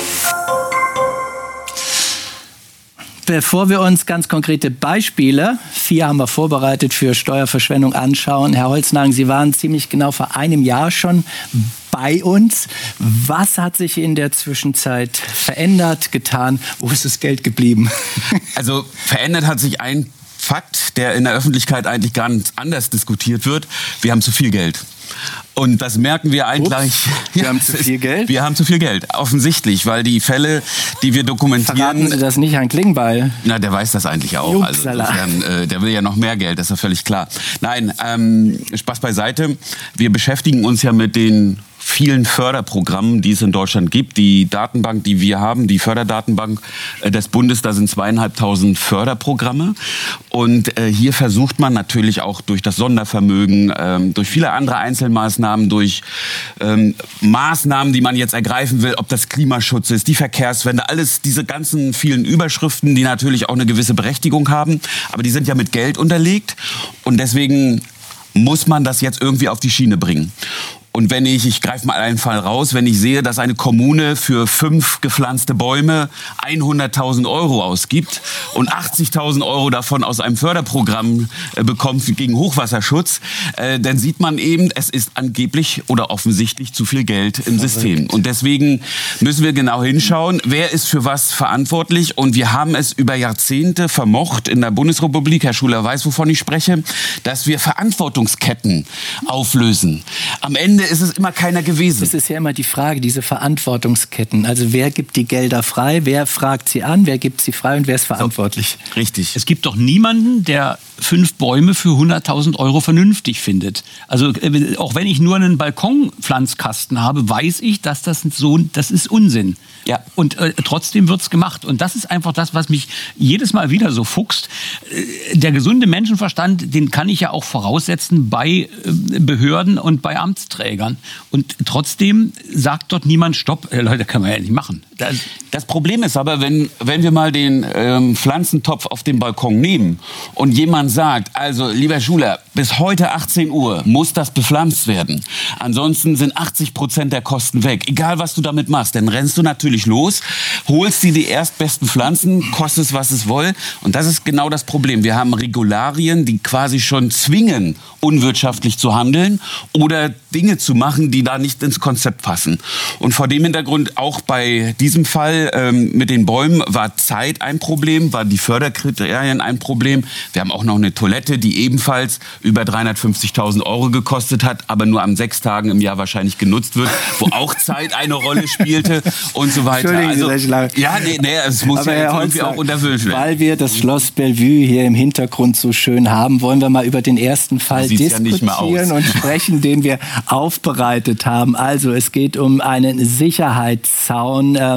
Bevor wir uns ganz konkrete Beispiele, 4 haben wir vorbereitet, für Steuerverschwendung anschauen. Herr Holznagel, Sie waren ziemlich genau vor einem Jahr schon bei uns. Was hat sich in der Zwischenzeit verändert, getan? Wo ist das Geld geblieben? Also verändert hat sich ein Fakt, der in der Öffentlichkeit eigentlich ganz anders diskutiert wird. Wir haben zu viel Geld. Und das merken wir eigentlich. Wir haben zu viel Geld? Wir haben zu viel Geld, offensichtlich, weil die Fälle, die wir dokumentieren... Verraten Sie das nicht Herrn Klingbeil? Na, der weiß das eigentlich auch. Also, der will ja noch mehr Geld, das ist ja völlig klar. Nein, Spaß beiseite. Wir beschäftigen uns ja mit den vielen Förderprogrammen, die es in Deutschland gibt. Die Datenbank, die wir haben, die Förderdatenbank des Bundes, da sind 2.500 Förderprogramme. Und hier versucht man natürlich auch durch das Sondervermögen, durch viele andere Einzelmaßnahmen, durch Maßnahmen, die man jetzt ergreifen will, ob das Klimaschutz ist, die Verkehrswende, alles diese ganzen vielen Überschriften, die natürlich auch eine gewisse Berechtigung haben, aber die sind ja mit Geld unterlegt und deswegen muss man das jetzt irgendwie auf die Schiene bringen. Und wenn ich greife mal einen Fall raus, wenn ich sehe, dass eine Kommune für 5 gepflanzte Bäume 100.000 Euro ausgibt und 80.000 Euro davon aus einem Förderprogramm bekommt gegen Hochwasserschutz, dann sieht man eben, es ist angeblich oder offensichtlich zu viel Geld im System. Und deswegen müssen wir genau hinschauen, wer ist für was verantwortlich. Und wir haben es über Jahrzehnte vermocht in der Bundesrepublik, Herr Schuler weiß, wovon ich spreche, dass wir Verantwortungsketten auflösen. Am Ende ist es immer keiner gewesen. Das ist ja immer die Frage, diese Verantwortungsketten. Also wer gibt die Gelder frei, wer fragt sie an, wer gibt sie frei und wer ist verantwortlich? So, richtig. Es gibt doch niemanden, der 5 Bäume für 100.000 Euro vernünftig findet. Also auch wenn ich nur einen Balkonpflanzkasten habe, weiß ich, dass das ist Unsinn. Ja. Und trotzdem wird's gemacht. Und das ist einfach das, was mich jedes Mal wieder so fuchst. Der gesunde Menschenverstand, den kann ich ja auch voraussetzen bei Behörden und bei Amtsträgern. Und trotzdem sagt dort niemand, stopp, Leute, kann man ja nicht machen. Das Problem ist aber, wenn wir mal den Pflanzentopf auf dem Balkon nehmen und jemand sagt, also lieber Schuler, bis heute 18 Uhr muss das bepflanzt werden. Ansonsten sind 80% der Kosten weg. Egal, was du damit machst, dann rennst du natürlich los, holst dir die erstbesten Pflanzen, kostet es, was es will. Und das ist genau das Problem. Wir haben Regularien, die quasi schon zwingen, unwirtschaftlich zu handeln oder Dinge zu machen, die da nicht ins Konzept passen. Und vor dem Hintergrund auch bei diesem Fall mit den Bäumen war Zeit ein Problem, war die Förderkriterien ein Problem. Wir haben auch noch eine Toilette, die ebenfalls über 350.000 Euro gekostet hat, aber nur an 6 Tagen im Jahr wahrscheinlich genutzt wird, wo auch Zeit eine Rolle spielte und so weiter. Also, ja, es muss aber ja irgendwie auch unterwürzt werden. Weil wir das Schloss Bellevue hier im Hintergrund so schön haben, wollen wir mal über den ersten Fall diskutieren und sprechen, den wir aufbereitet haben. Also es geht um einen Sicherheitszaun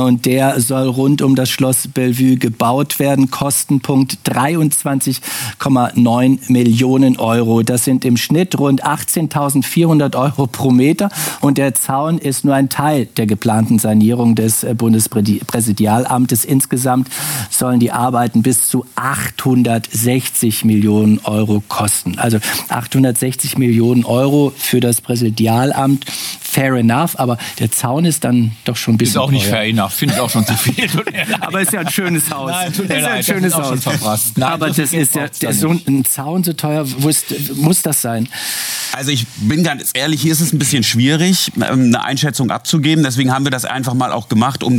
und der soll rund um das Schloss Bellevue gebaut werden. Kostenpunkt 23,9 Millionen Euro. Das sind im Schnitt rund 18.400 Euro pro Meter und der Zaun ist nur ein Teil der geplanten Sanierung des Bundespräsidialamtes. Insgesamt sollen die Arbeiten bis zu 860 Millionen Euro kosten. Also 860 Millionen Euro für das Präsidialamt, fair enough, aber der Zaun ist dann doch schon ein bisschen ist auch nicht teuer. fair enough, finde ich auch schon zu viel. Aber ist ja ein schönes Haus. Nein, tut mir ist ja ein leid, schönes das ist auch Haus. schon verprasst. Nein, aber das ist ja so ein Zaun so teuer, muss das sein? Also ich bin ganz ehrlich, hier ist es ein bisschen schwierig, eine Einschätzung abzugeben. Deswegen haben wir das einfach mal auch gemacht, um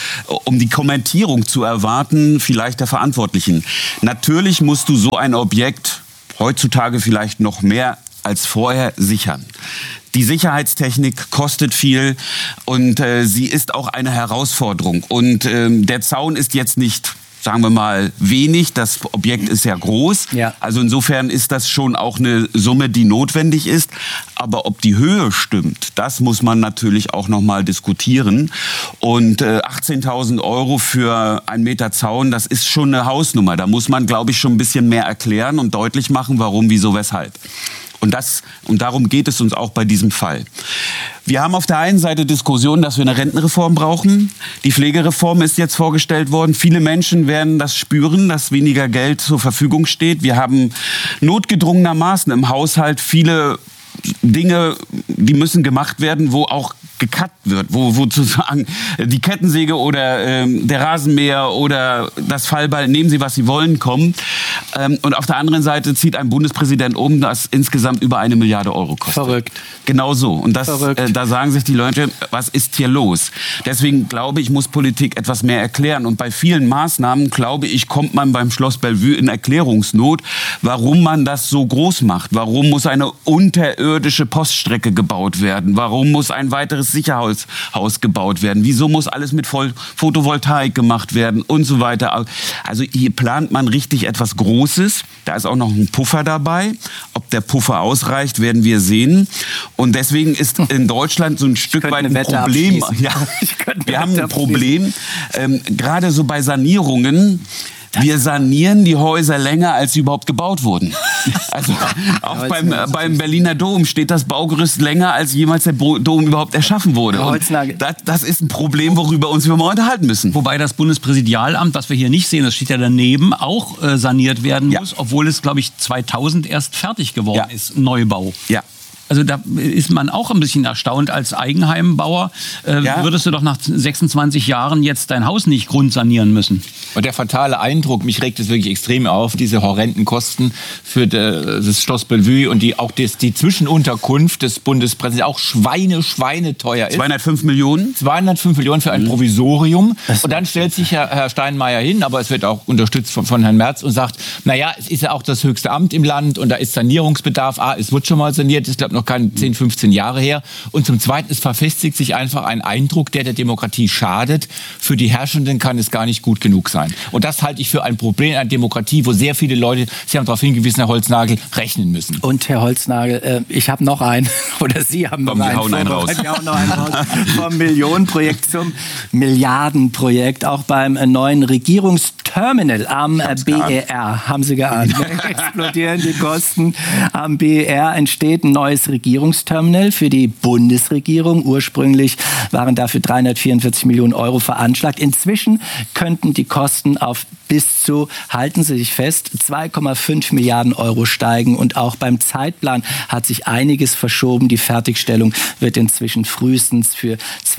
die Kommentierung zu erwarten, vielleicht der Verantwortlichen. Natürlich musst du so ein Objekt heutzutage vielleicht noch mehr als vorher sichern. Die Sicherheitstechnik kostet viel und sie ist auch eine Herausforderung. Und der Zaun ist jetzt nicht, sagen wir mal, wenig. Das Objekt ist ja groß. Ja. Also insofern ist das schon auch eine Summe, die notwendig ist. Aber ob die Höhe stimmt, das muss man natürlich auch noch mal diskutieren. Und 18.000 Euro für 1 Meter Zaun, das ist schon eine Hausnummer. Da muss man, glaube ich, schon ein bisschen mehr erklären und deutlich machen, warum, wieso, weshalb. Und darum geht es uns auch bei diesem Fall. Wir haben auf der einen Seite Diskussionen, dass wir eine Rentenreform brauchen. Die Pflegereform ist jetzt vorgestellt worden. Viele Menschen werden das spüren, dass weniger Geld zur Verfügung steht. Wir haben notgedrungenermaßen im Haushalt viele Dinge, die müssen gemacht werden, wo auch gekattet wird, wo sozusagen die Kettensäge oder der Rasenmäher oder das Fallbeil, nehmen Sie, was Sie wollen, kommen. Und auf der anderen Seite zieht ein Bundespräsident um, das insgesamt über 1 Milliarde Euro kostet. Verrückt. Genau so. Und da sagen sich die Leute, was ist hier los? Deswegen glaube ich, muss Politik etwas mehr erklären. Und bei vielen Maßnahmen, glaube ich, kommt man beim Schloss Bellevue in Erklärungsnot, warum man das so groß macht. Warum muss eine unterirdische Poststrecke gebaut werden? Warum muss ein weiteres Sicherheitshaus gebaut werden? Wieso muss alles mit Photovoltaik gemacht werden und so weiter? Also hier plant man richtig etwas Großes. Da ist auch noch ein Puffer dabei. Ob der Puffer ausreicht, werden wir sehen. Und deswegen ist in Deutschland so ein Stück weit ein Problem. Ja, wir haben ein Problem, gerade so bei Sanierungen. Wir sanieren die Häuser länger, als sie überhaupt gebaut wurden. Also auch beim Berliner Dom steht das Baugerüst länger, als jemals der Dom überhaupt erschaffen wurde. Das ist ein Problem, worüber wir uns mal unterhalten müssen. Wobei das Bundespräsidialamt, was wir hier nicht sehen, das steht ja daneben, auch saniert werden muss, obwohl es, glaube ich, 2000 erst fertig geworden ist, Neubau. Ja. Also da ist man auch ein bisschen erstaunt als Eigenheimbauer. Würdest du doch nach 26 Jahren jetzt dein Haus nicht grundsanieren müssen? Und der fatale Eindruck, mich regt es wirklich extrem auf, diese horrenden Kosten für das Schloss Bellevue und die Zwischenunterkunft des Bundespräsidenten auch schweineteuer ist. 205 Millionen? 205 Millionen für ein Provisorium. Und dann stellt sich Herr Steinmeier hin, aber es wird auch unterstützt von Herrn Merz und sagt, naja, es ist ja auch das höchste Amt im Land und da ist Sanierungsbedarf. Es wird schon mal saniert, ich glaube noch keine 10, 15 Jahre her. Und zum Zweiten, es verfestigt sich einfach ein Eindruck, der Demokratie schadet. Für die Herrschenden kann es gar nicht gut genug sein. Und das halte ich für ein Problem einer Demokratie, wo sehr viele Leute, Sie haben darauf hingewiesen, Herr Holznagel, rechnen müssen. Und Herr Holznagel, ich habe noch einen, oder Sie haben noch einen. Wir hauen einen raus. Wir hauen noch einen raus. Vom Millionenprojekt zum Milliardenprojekt. Auch beim neuen Regierungsterminal am BER, haben Sie geahnt, explodieren die Kosten. Am BER entsteht ein neues Regierungsterminal für die Bundesregierung. Ursprünglich waren dafür 344 Millionen Euro veranschlagt. Inzwischen könnten die Kosten auf bis zu, halten Sie sich fest, 2,5 Milliarden Euro steigen. Und auch beim Zeitplan hat sich einiges verschoben. Die Fertigstellung wird inzwischen frühestens für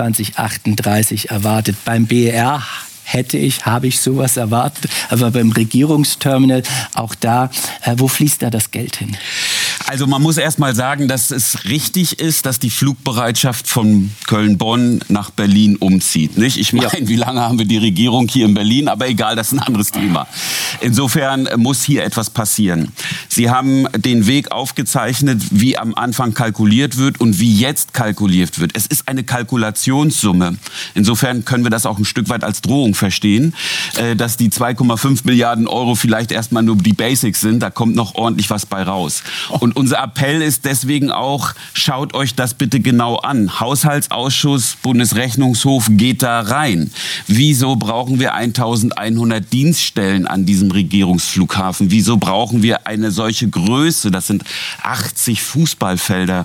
2038 erwartet. Beim BER habe ich sowas erwartet. Aber beim Regierungsterminal, auch da, wo fließt da das Geld hin? Also man muss erst mal sagen, dass es richtig ist, dass die Flugbereitschaft von Köln-Bonn nach Berlin umzieht. Nicht? Ich meine, wie lange haben wir die Regierung hier in Berlin? Aber egal, das ist ein anderes Thema. Insofern muss hier etwas passieren. Sie haben den Weg aufgezeichnet, wie am Anfang kalkuliert wird und wie jetzt kalkuliert wird. Es ist eine Kalkulationssumme. Insofern können wir das auch ein Stück weit als Drohung verstehen, dass die 2,5 Milliarden Euro vielleicht erstmal nur die Basics sind. Da kommt noch ordentlich was bei raus. Und unser Appell ist deswegen auch, schaut euch das bitte genau an. Haushaltsausschuss, Bundesrechnungshof geht da rein. Wieso brauchen wir 1100 Dienststellen an diesem Regierungsflughafen? Wieso brauchen wir eine solche Größe? Das sind 80 Fußballfelder.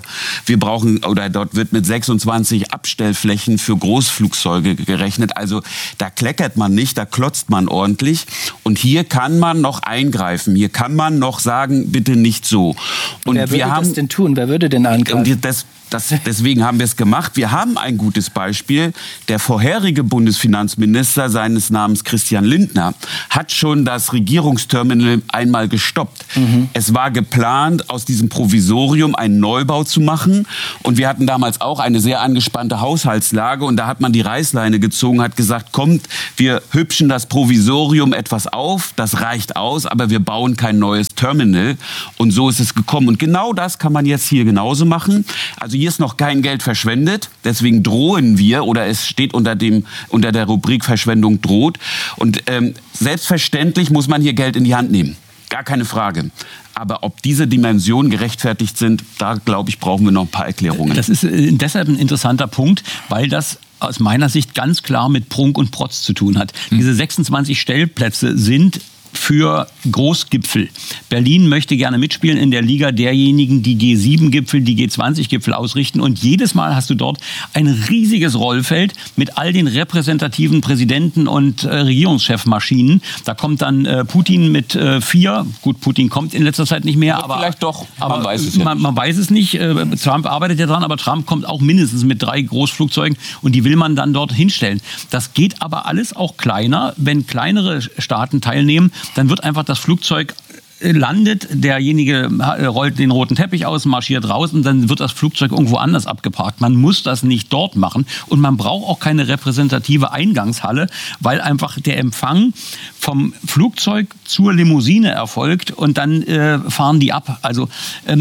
Dort wird mit 26 Abstellflächen für Großflugzeuge gerechnet. Also da kleckert man nicht, da klotzt man ordentlich. Und hier kann man noch eingreifen. Hier kann man noch sagen, bitte nicht so. Und wer würde das denn tun? Wer würde denn angreifen? Deswegen haben wir es gemacht. Wir haben ein gutes Beispiel. Der vorherige Bundesfinanzminister, seines Namens Christian Lindner, hat schon das Regierungsterminal einmal gestoppt. Es war geplant, aus diesem Provisorium einen Neubau zu machen. Und wir hatten damals auch eine sehr angespannte Haushaltslage. Und da hat man die Reißleine gezogen, hat gesagt, kommt, wir hübschen das Provisorium etwas auf. Das reicht aus, aber wir bauen kein neues Terminal. Und so ist es gekommen. Und genau das kann man jetzt hier genauso machen. Also hier ist noch kein Geld verschwendet, deswegen drohen wir, oder es steht unter der Rubrik Verschwendung droht. Und selbstverständlich muss man hier Geld in die Hand nehmen, gar keine Frage. Aber ob diese Dimensionen gerechtfertigt sind, da glaube ich, brauchen wir noch ein paar Erklärungen. Das ist deshalb ein interessanter Punkt, weil das aus meiner Sicht ganz klar mit Prunk und Protz zu tun hat. Diese 26 Stellplätze sind für Großgipfel. Berlin möchte gerne mitspielen in der Liga derjenigen, die G7-Gipfel, die G20-Gipfel ausrichten. Und jedes Mal hast du dort ein riesiges Rollfeld mit all den repräsentativen Präsidenten und Regierungschefmaschinen. Da kommt dann Putin mit 4. Gut, Putin kommt in letzter Zeit nicht mehr. Aber vielleicht doch, man weiß es ja nicht. Man weiß es nicht. Trump arbeitet ja dran, aber Trump kommt auch mindestens mit 3 Großflugzeugen und die will man dann dort hinstellen. Das geht aber alles auch kleiner. Wenn kleinere Staaten teilnehmen, dann wird einfach das Flugzeug landet, derjenige rollt den roten Teppich aus, marschiert raus und dann wird das Flugzeug irgendwo anders abgeparkt. Man muss das nicht dort machen und man braucht auch keine repräsentative Eingangshalle, weil einfach der Empfang vom Flugzeug zur Limousine erfolgt und dann fahren die ab. Also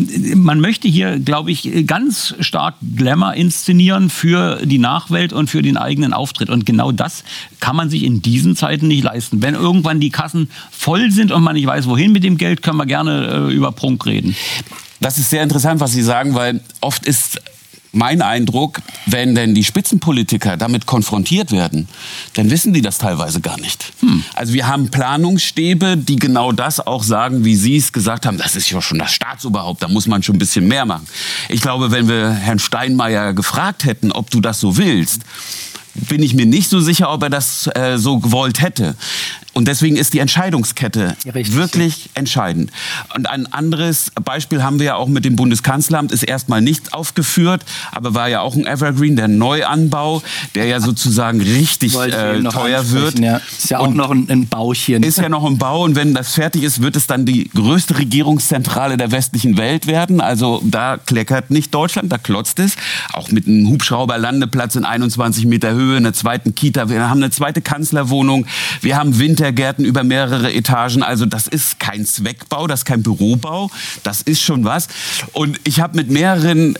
man möchte hier, glaube ich, ganz stark Glamour inszenieren für die Nachwelt und für den eigenen Auftritt. Und genau das kann man sich in diesen Zeiten nicht leisten. Wenn irgendwann die Kassen voll sind und man nicht weiß, wohin mit dem Geld, können wir gerne über Prunk reden. Das ist sehr interessant, was Sie sagen, weil oft ist mein Eindruck, wenn denn die Spitzenpolitiker damit konfrontiert werden, dann wissen die das teilweise gar nicht. Also wir haben Planungsstäbe, die genau das auch sagen, wie Sie es gesagt haben, das ist ja schon das Staatsoberhaupt, da muss man schon ein bisschen mehr machen. Ich glaube, wenn wir Herrn Steinmeier gefragt hätten, ob du das so willst, bin ich mir nicht so sicher, ob er das so gewollt hätte. Und deswegen ist die Entscheidungskette wirklich entscheidend. Und ein anderes Beispiel haben wir ja auch mit dem Bundeskanzleramt, ist erstmal nicht aufgeführt, aber war ja auch ein Evergreen, der Neuanbau, der ja sozusagen richtig teuer wird. Ja. Ist ja auch noch ein Bauchen. Ist ja noch ein Bau und wenn das fertig ist, wird es dann die größte Regierungszentrale der westlichen Welt werden. Also da kleckert nicht Deutschland, da klotzt es. Auch mit einem Hubschrauberlandeplatz in 21 Meter Höhe, einer zweiten Kita, wir haben eine zweite Kanzlerwohnung, wir haben Wintergärten über mehrere Etagen. Also das ist kein Zweckbau, das ist kein Bürobau, das ist schon was. Und ich habe mit mehreren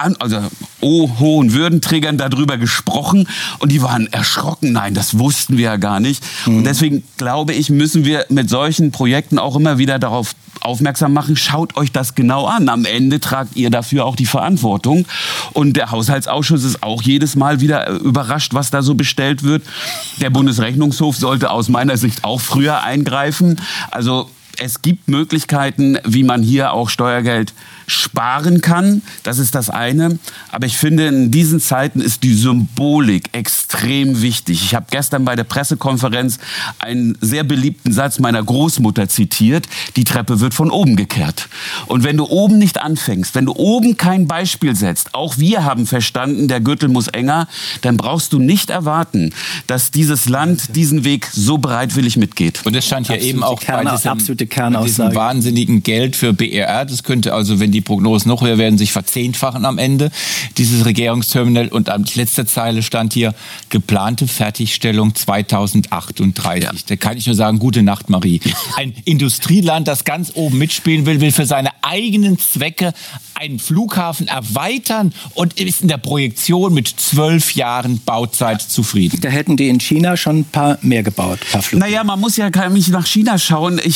hohen Würdenträgern darüber gesprochen und die waren erschrocken. Nein, das wussten wir ja gar nicht. Und deswegen glaube ich, müssen wir mit solchen Projekten auch immer wieder darauf aufmerksam machen, schaut euch das genau an. Am Ende tragt ihr dafür auch die Verantwortung. Und der Haushaltsausschuss ist auch jedes Mal wieder überrascht, was da so bestellt wird. Der Bundesrechnungshof sollte aus meiner Sicht auch früher eingreifen. Also es gibt Möglichkeiten, wie man hier auch Steuergeld sparen kann. Das ist das eine. Aber ich finde, in diesen Zeiten ist die Symbolik extrem wichtig. Ich habe gestern bei der Pressekonferenz einen sehr beliebten Satz meiner Großmutter zitiert. Die Treppe wird von oben gekehrt. Und wenn du oben nicht anfängst, wenn du oben kein Beispiel setzt, auch wir haben verstanden, der Gürtel muss enger, dann brauchst du nicht erwarten, dass dieses Land diesen Weg so bereitwillig mitgeht. Und es stand ja eben auch bei diesem wahnsinnigen Geld für BER. Das könnte also, wenn die Prognosen noch höher werden, sich verzehnfachen am Ende, dieses Regierungsterminal. Und an letzter Zeile stand hier, geplante Fertigstellung 2038. Ja. Da kann ich nur sagen, gute Nacht, Marie. Ein Industrieland, das ganz oben mitspielen will für seine eigenen Zwecke einen Flughafen erweitern und ist in der Projektion mit 12 Jahren Bauzeit zufrieden. Da hätten die in China schon ein paar mehr gebaut. Naja, man muss ja gar nicht nach China schauen.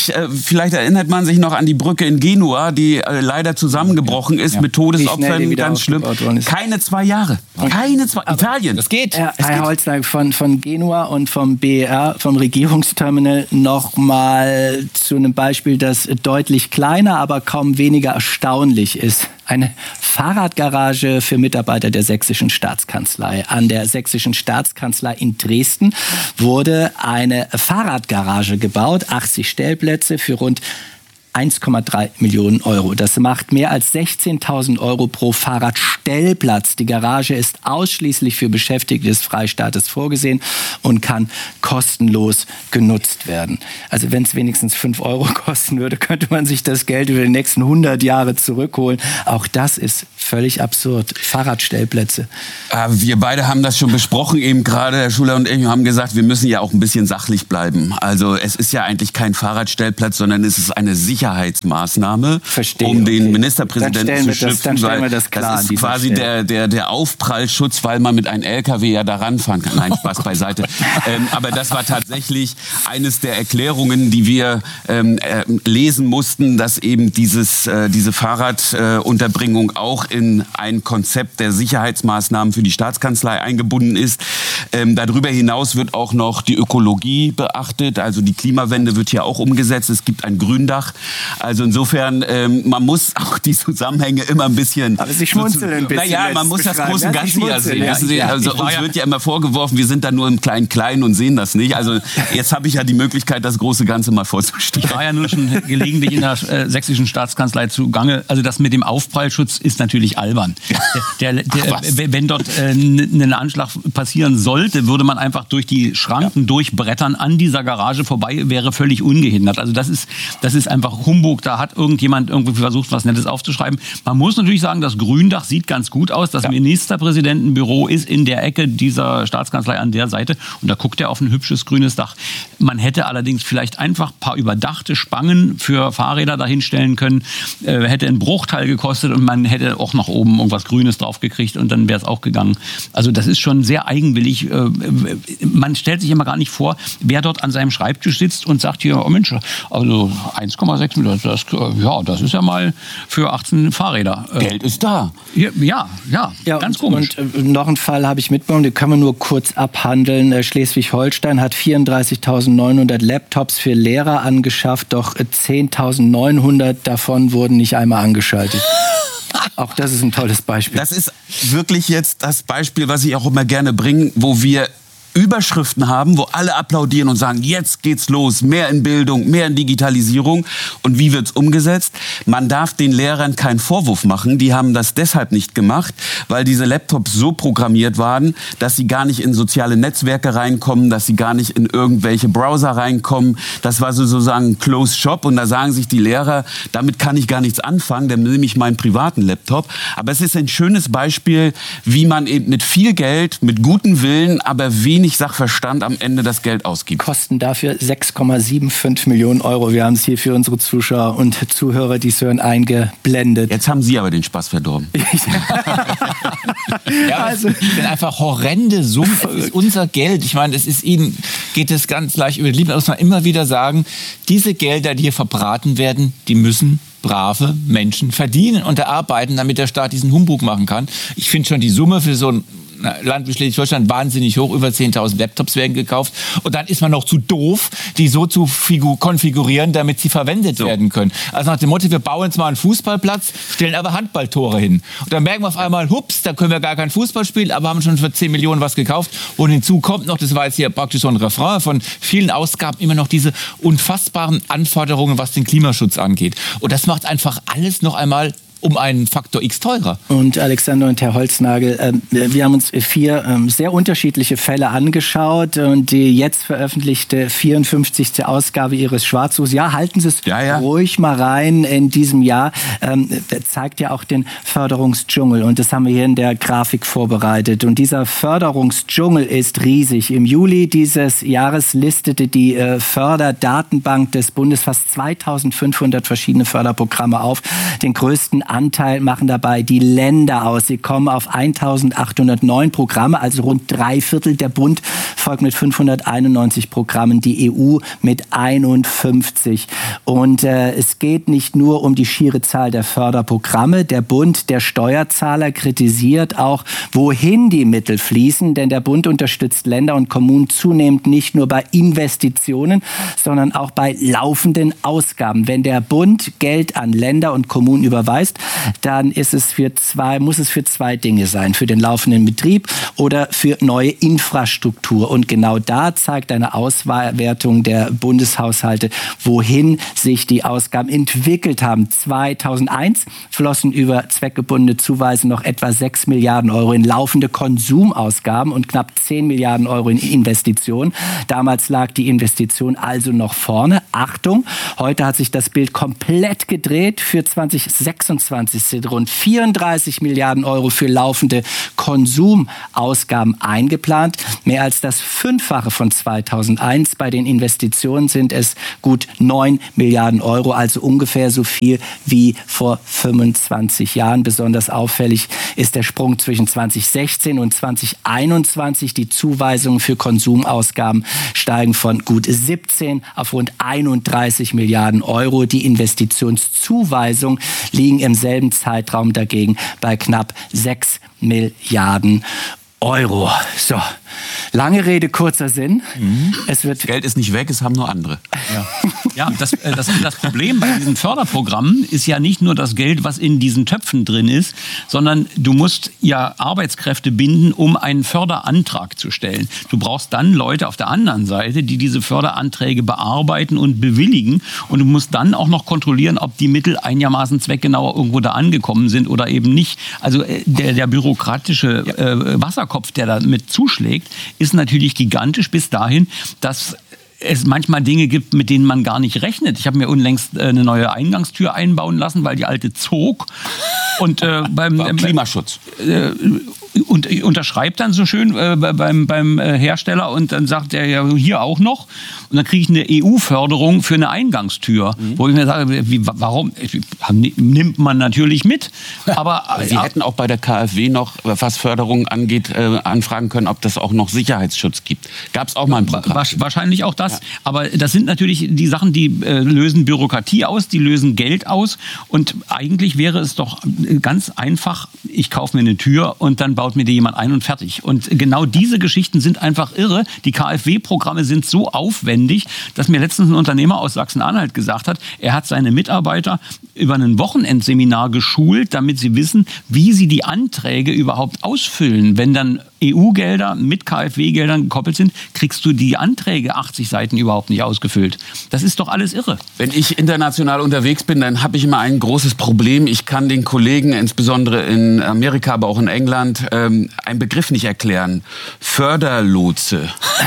vielleicht erinnert man sich noch an die Brücke in Genua, die leider zusammengebrochen ist mit Todesopfern, ganz schlimm. Keine 2 Jahre. Keine 2. Italien. Das geht. Herr Holznagel, von Genua und vom BER, vom Regierungsterminal, noch mal zu einem Beispiel, das deutlich kleiner, aber kaum weniger erstaunlich ist. Eine Fahrradgarage für Mitarbeiter der Sächsischen Staatskanzlei. An der Sächsischen Staatskanzlei in Dresden wurde eine Fahrradgarage gebaut, 80 Stellplätze für rund 1,3 Millionen Euro. Das macht mehr als 16.000 Euro pro Fahrradstellplatz. Die Garage ist ausschließlich für Beschäftigte des Freistaates vorgesehen und kann kostenlos genutzt werden. Also wenn es wenigstens 5 Euro kosten würde, könnte man sich das Geld über die nächsten 100 Jahre zurückholen. Auch das ist völlig absurd. Fahrradstellplätze. Wir beide haben das schon besprochen, eben gerade Herr Schuler und ich haben gesagt, wir müssen ja auch ein bisschen sachlich bleiben. Also es ist ja eigentlich kein Fahrradstellplatz, sondern es ist eine Sicherheitsmaßnahme, um den Ministerpräsidenten zu schützen. Dann stellen wir das klar. Das ist quasi der Aufprallschutz, weil man mit einem LKW ja da ranfahren kann. Nein, Spaß beiseite. Aber das war tatsächlich eines der Erklärungen, die wir lesen mussten, dass eben diese Fahrradunterbringung auch in ein Konzept der Sicherheitsmaßnahmen für die Staatskanzlei eingebunden ist. Darüber hinaus wird auch noch die Ökologie beachtet. Also die Klimawende wird hier auch umgesetzt. Es gibt ein Gründach. Also insofern, man muss auch die Zusammenhänge immer ein bisschen... Aber Sie schmunzeln ein bisschen. Naja, man muss das große Ganze ja sehen. Also uns wird ja immer vorgeworfen, wir sind da nur im Klein-Klein und sehen das nicht. Also jetzt habe ich ja die Möglichkeit, das große Ganze mal vorzustellen. Ich war ja nur schon gelegentlich in der Sächsischen Staatskanzlei zugange. Also das mit dem Aufprallschutz ist natürlich albern. Wenn dort ein Anschlag passieren sollte, würde man einfach durch die Schranken durchbrettern an dieser Garage vorbei, wäre völlig ungehindert. Also das ist einfach Humbug. Da hat irgendjemand irgendwie versucht, was Nettes aufzuschreiben. Man muss natürlich sagen, das Gründach sieht ganz gut aus. Das Ministerpräsidentenbüro ist in der Ecke dieser Staatskanzlei an der Seite. Und da guckt er auf ein hübsches grünes Dach. Man hätte allerdings vielleicht einfach ein paar überdachte Spangen für Fahrräder dahinstellen können. Hätte einen Bruchteil gekostet und man hätte auch nach oben irgendwas Grünes drauf gekriegt und dann wäre es auch gegangen. Also das ist schon sehr eigenwillig. Man stellt sich immer gar nicht vor, wer dort an seinem Schreibtisch sitzt und sagt hier, oh Mensch, also 1,6 Millionen, das ist ja mal für 18 Fahrräder. Geld ist da. Ja, ganz komisch. Und noch einen Fall habe ich mitbekommen, den können wir nur kurz abhandeln. Schleswig-Holstein hat 34.900 Laptops für Lehrer angeschafft, doch 10.900 davon wurden nicht einmal angeschaltet. Auch das ist ein tolles Beispiel. Das ist wirklich jetzt das Beispiel, was ich auch immer gerne bringe, wo wir Überschriften haben, wo alle applaudieren und sagen, jetzt geht's los, mehr in Bildung, mehr in Digitalisierung. Und wie wird's umgesetzt? Man darf den Lehrern keinen Vorwurf machen. Die haben das deshalb nicht gemacht, weil diese Laptops so programmiert waren, dass sie gar nicht in soziale Netzwerke reinkommen, dass sie gar nicht in irgendwelche Browser reinkommen. Das war sozusagen ein Closed Shop. Und da sagen sich die Lehrer, damit kann ich gar nichts anfangen, dann nehme ich meinen privaten Laptop. Aber es ist ein schönes Beispiel, wie man eben mit viel Geld, mit gutem Willen, aber wenig Sachverstand am Ende das Geld ausgibt. Kosten dafür 6,75 Millionen Euro. Wir haben es hier für unsere Zuschauer und Zuhörer, die es hören, eingeblendet. Jetzt haben Sie aber den Spaß verdorben. Also, das sind einfach horrende Summen. Es ist unser Geld. Ich meine, Ihnen geht es ganz leicht über die Lippen. Da muss man immer wieder sagen, diese Gelder, die hier verbraten werden, die müssen brave Menschen verdienen und erarbeiten, damit der Staat diesen Humbug machen kann. Ich finde schon die Summe für so ein Land wie Schleswig-Holstein wahnsinnig hoch, über 10.000 Laptops werden gekauft und dann ist man noch zu doof, die so zu konfigurieren, damit sie verwendet werden können. Also nach dem Motto, wir bauen jetzt mal einen Fußballplatz, stellen aber Handballtore hin. Und dann merken wir auf einmal, hups, da können wir gar kein Fußball spielen, aber haben schon für 10 Millionen was gekauft. Und hinzu kommt noch, das war jetzt hier praktisch so ein Refrain von vielen Ausgaben, immer noch diese unfassbaren Anforderungen, was den Klimaschutz angeht. Und das macht einfach alles noch einmal um einen Faktor X teurer. Und Alexander und Herr Holznagel, wir haben uns 4 sehr unterschiedliche Fälle angeschaut und die jetzt veröffentlichte 54. Ausgabe Ihres Schwarzbuchs, halten Sie es ruhig mal rein in diesem Jahr, zeigt ja auch den Förderungsdschungel und das haben wir hier in der Grafik vorbereitet und dieser Förderungsdschungel ist riesig. Im Juli dieses Jahres listete die Förderdatenbank des Bundes fast 2500 verschiedene Förderprogramme auf, den größten Anteil machen dabei die Länder aus. Sie kommen auf 1809 Programme, also rund 3/4. Der Bund folgt mit 591 Programmen, die EU mit 51. Und es geht nicht nur um die schiere Zahl der Förderprogramme. Der Bund, der Steuerzahler, kritisiert auch, wohin die Mittel fließen, denn der Bund unterstützt Länder und Kommunen zunehmend nicht nur bei Investitionen, sondern auch bei laufenden Ausgaben. Wenn der Bund Geld an Länder und Kommunen überweist, dann muss es für zwei Dinge sein, für den laufenden Betrieb oder für neue Infrastruktur. Und genau da zeigt eine Auswertung der Bundeshaushalte, wohin sich die Ausgaben entwickelt haben. 2001 flossen über zweckgebundene Zuweisungen noch etwa 6 Milliarden Euro in laufende Konsumausgaben und knapp 10 Milliarden Euro in Investitionen. Damals lag die Investition also noch vorne. Achtung, heute hat sich das Bild komplett gedreht. Für 2026 sind rund 34 Milliarden Euro für laufende Konsumausgaben eingeplant. Mehr als das Fünffache von 2001. Bei den Investitionen sind es gut 9 Milliarden Euro, also ungefähr so viel wie vor 25 Jahren. Besonders auffällig ist der Sprung zwischen 2016 und 2021. Die Zuweisungen für Konsumausgaben steigen von gut 17 auf rund 31 Milliarden Euro. Die Investitionszuweisungen liegen im selben Zeitraum dagegen bei knapp 6 Milliarden Euro. So, lange Rede, kurzer Sinn. Es wird Geld ist nicht weg, es haben nur andere. Ja, das Problem bei diesen Förderprogrammen ist ja nicht nur das Geld, was in diesen Töpfen drin ist, sondern du musst ja Arbeitskräfte binden, um einen Förderantrag zu stellen. Du brauchst dann Leute auf der anderen Seite, die diese Förderanträge bearbeiten und bewilligen. Und du musst dann auch noch kontrollieren, ob die Mittel einigermaßen zweckgenau irgendwo da angekommen sind oder eben nicht. Also der bürokratische Wasserkopf, der da mit zuschlägt, ist natürlich gigantisch bis dahin, dass es manchmal Dinge gibt, mit denen man gar nicht rechnet. Ich habe mir unlängst eine neue Eingangstür einbauen lassen, weil die alte zog. Und beim Klimaschutz. Und unterschreibt dann so schön beim Hersteller und dann sagt er ja hier auch noch. Und dann kriege ich eine EU-Förderung für eine Eingangstür. Wo ich mir sage, warum? Nimmt man natürlich mit. Aber Sie hätten auch bei der KfW noch, was Förderung angeht, anfragen können, ob das auch noch Sicherheitsschutz gibt. Gab es auch mal ein Programm? Wahrscheinlich auch das. Ja. Aber das sind natürlich die Sachen, die lösen Bürokratie aus, die lösen Geld aus. Und eigentlich wäre es doch ganz einfach, ich kaufe mir eine Tür und dann baut mir die jemand ein und fertig. Und genau diese Geschichten sind einfach irre. Die KfW-Programme sind so aufwendig, dass mir letztens ein Unternehmer aus Sachsen-Anhalt gesagt hat, er hat seine Mitarbeiter über ein Wochenendseminar geschult, damit sie wissen, wie sie die Anträge überhaupt ausfüllen. Wenn dann EU-Gelder mit KfW-Geldern gekoppelt sind, kriegst du die Anträge 80 Seiten überhaupt nicht ausgefüllt. Das ist doch alles irre. Wenn ich international unterwegs bin, dann habe ich immer ein großes Problem. Ich kann den Kollegen, insbesondere in Amerika, aber auch in England, einen Begriff nicht erklären. Förderlotse.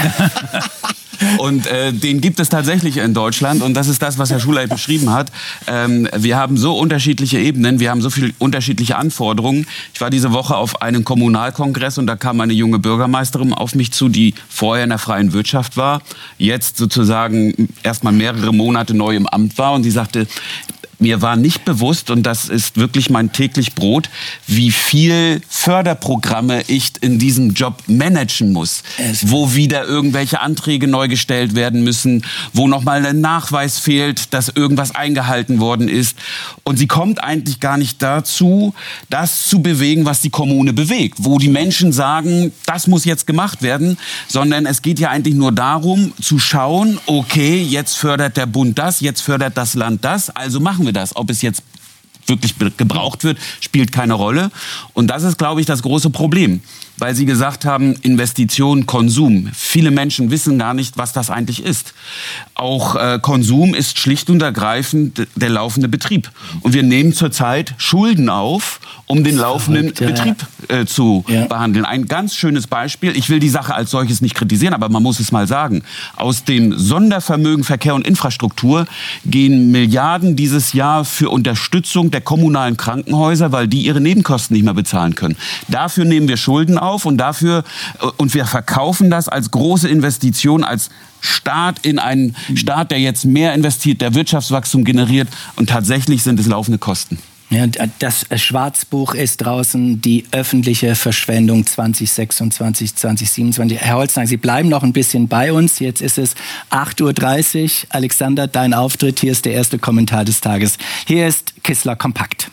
Und den gibt es tatsächlich in Deutschland und das ist das, was Herr Schuleit beschrieben hat. Wir haben so unterschiedliche Ebenen, wir haben so viele unterschiedliche Anforderungen. Ich war diese Woche auf einem Kommunalkongress und da kam eine junge Bürgermeisterin auf mich zu, die vorher in der freien Wirtschaft war, jetzt sozusagen erstmal mehrere Monate neu im Amt war und die sagte, mir war nicht bewusst, und das ist wirklich mein täglich Brot, wie viel Förderprogramme ich in diesem Job managen muss. Wo wieder irgendwelche Anträge neu gestellt werden müssen, wo nochmal ein Nachweis fehlt, dass irgendwas eingehalten worden ist. Und sie kommt eigentlich gar nicht dazu, das zu bewegen, was die Kommune bewegt. Wo die Menschen sagen, das muss jetzt gemacht werden, sondern es geht ja eigentlich nur darum, zu schauen, okay, jetzt fördert der Bund das, jetzt fördert das Land das, also machen wir das. Ob es jetzt wirklich gebraucht wird, spielt keine Rolle. Und das ist, glaube ich, das große Problem. Weil Sie gesagt haben, Investition, Konsum. Viele Menschen wissen gar nicht, was das eigentlich ist. Auch Konsum ist schlicht und ergreifend der laufende Betrieb. Und wir nehmen zurzeit Schulden auf, um den laufenden Betrieb zu behandeln. Ein ganz schönes Beispiel. Ich will die Sache als solches nicht kritisieren, aber man muss es mal sagen. Aus dem Sondervermögen Verkehr und Infrastruktur gehen Milliarden dieses Jahr für Unterstützung der kommunalen Krankenhäuser, weil die ihre Nebenkosten nicht mehr bezahlen können. Dafür nehmen wir Schulden auf und wir verkaufen das als große Investition, als Staat in einen Staat, der jetzt mehr investiert, der Wirtschaftswachstum generiert, und tatsächlich sind es laufende Kosten. Ja, das Schwarzbuch ist draußen, die öffentliche Verschwendung 2026, 2027. Herr Holznagel, Sie bleiben noch ein bisschen bei uns. Jetzt ist es 8:30 Uhr. Alexander, dein Auftritt. Hier ist der erste Kommentar des Tages. Hier ist Kissler Kompakt.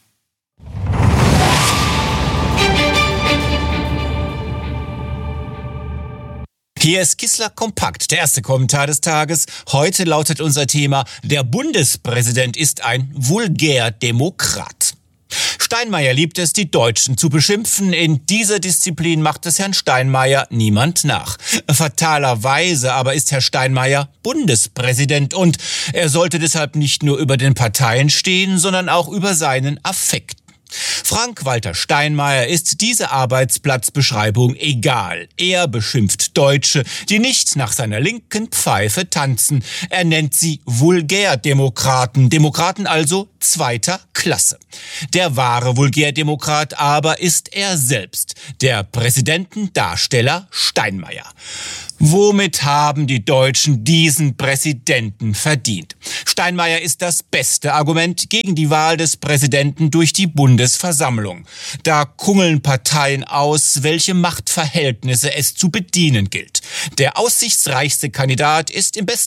Hier ist Kissler Kompakt, der erste Kommentar des Tages. Heute lautet unser Thema: Der Bundespräsident ist ein Vulgärdemokrat. Steinmeier liebt es, die Deutschen zu beschimpfen. In dieser Disziplin macht es Herrn Steinmeier niemand nach. Fatalerweise aber ist Herr Steinmeier Bundespräsident und er sollte deshalb nicht nur über den Parteien stehen, sondern auch über seinen Affekten. Frank-Walter Steinmeier ist diese Arbeitsplatzbeschreibung egal. Er beschimpft Deutsche, die nicht nach seiner linken Pfeife tanzen. Er nennt sie Vulgärdemokraten. Demokraten also zweiter Klasse. Der wahre Vulgärdemokrat aber ist er selbst, der Präsidentendarsteller Steinmeier. Womit haben die Deutschen diesen Präsidenten verdient? Steinmeier ist das beste Argument gegen die Wahl des Präsidenten durch die Bundesversammlung. Da kungeln Parteien aus, welche Machtverhältnisse es zu bedienen gilt. Der aussichtsreichste Kandidat ist im besten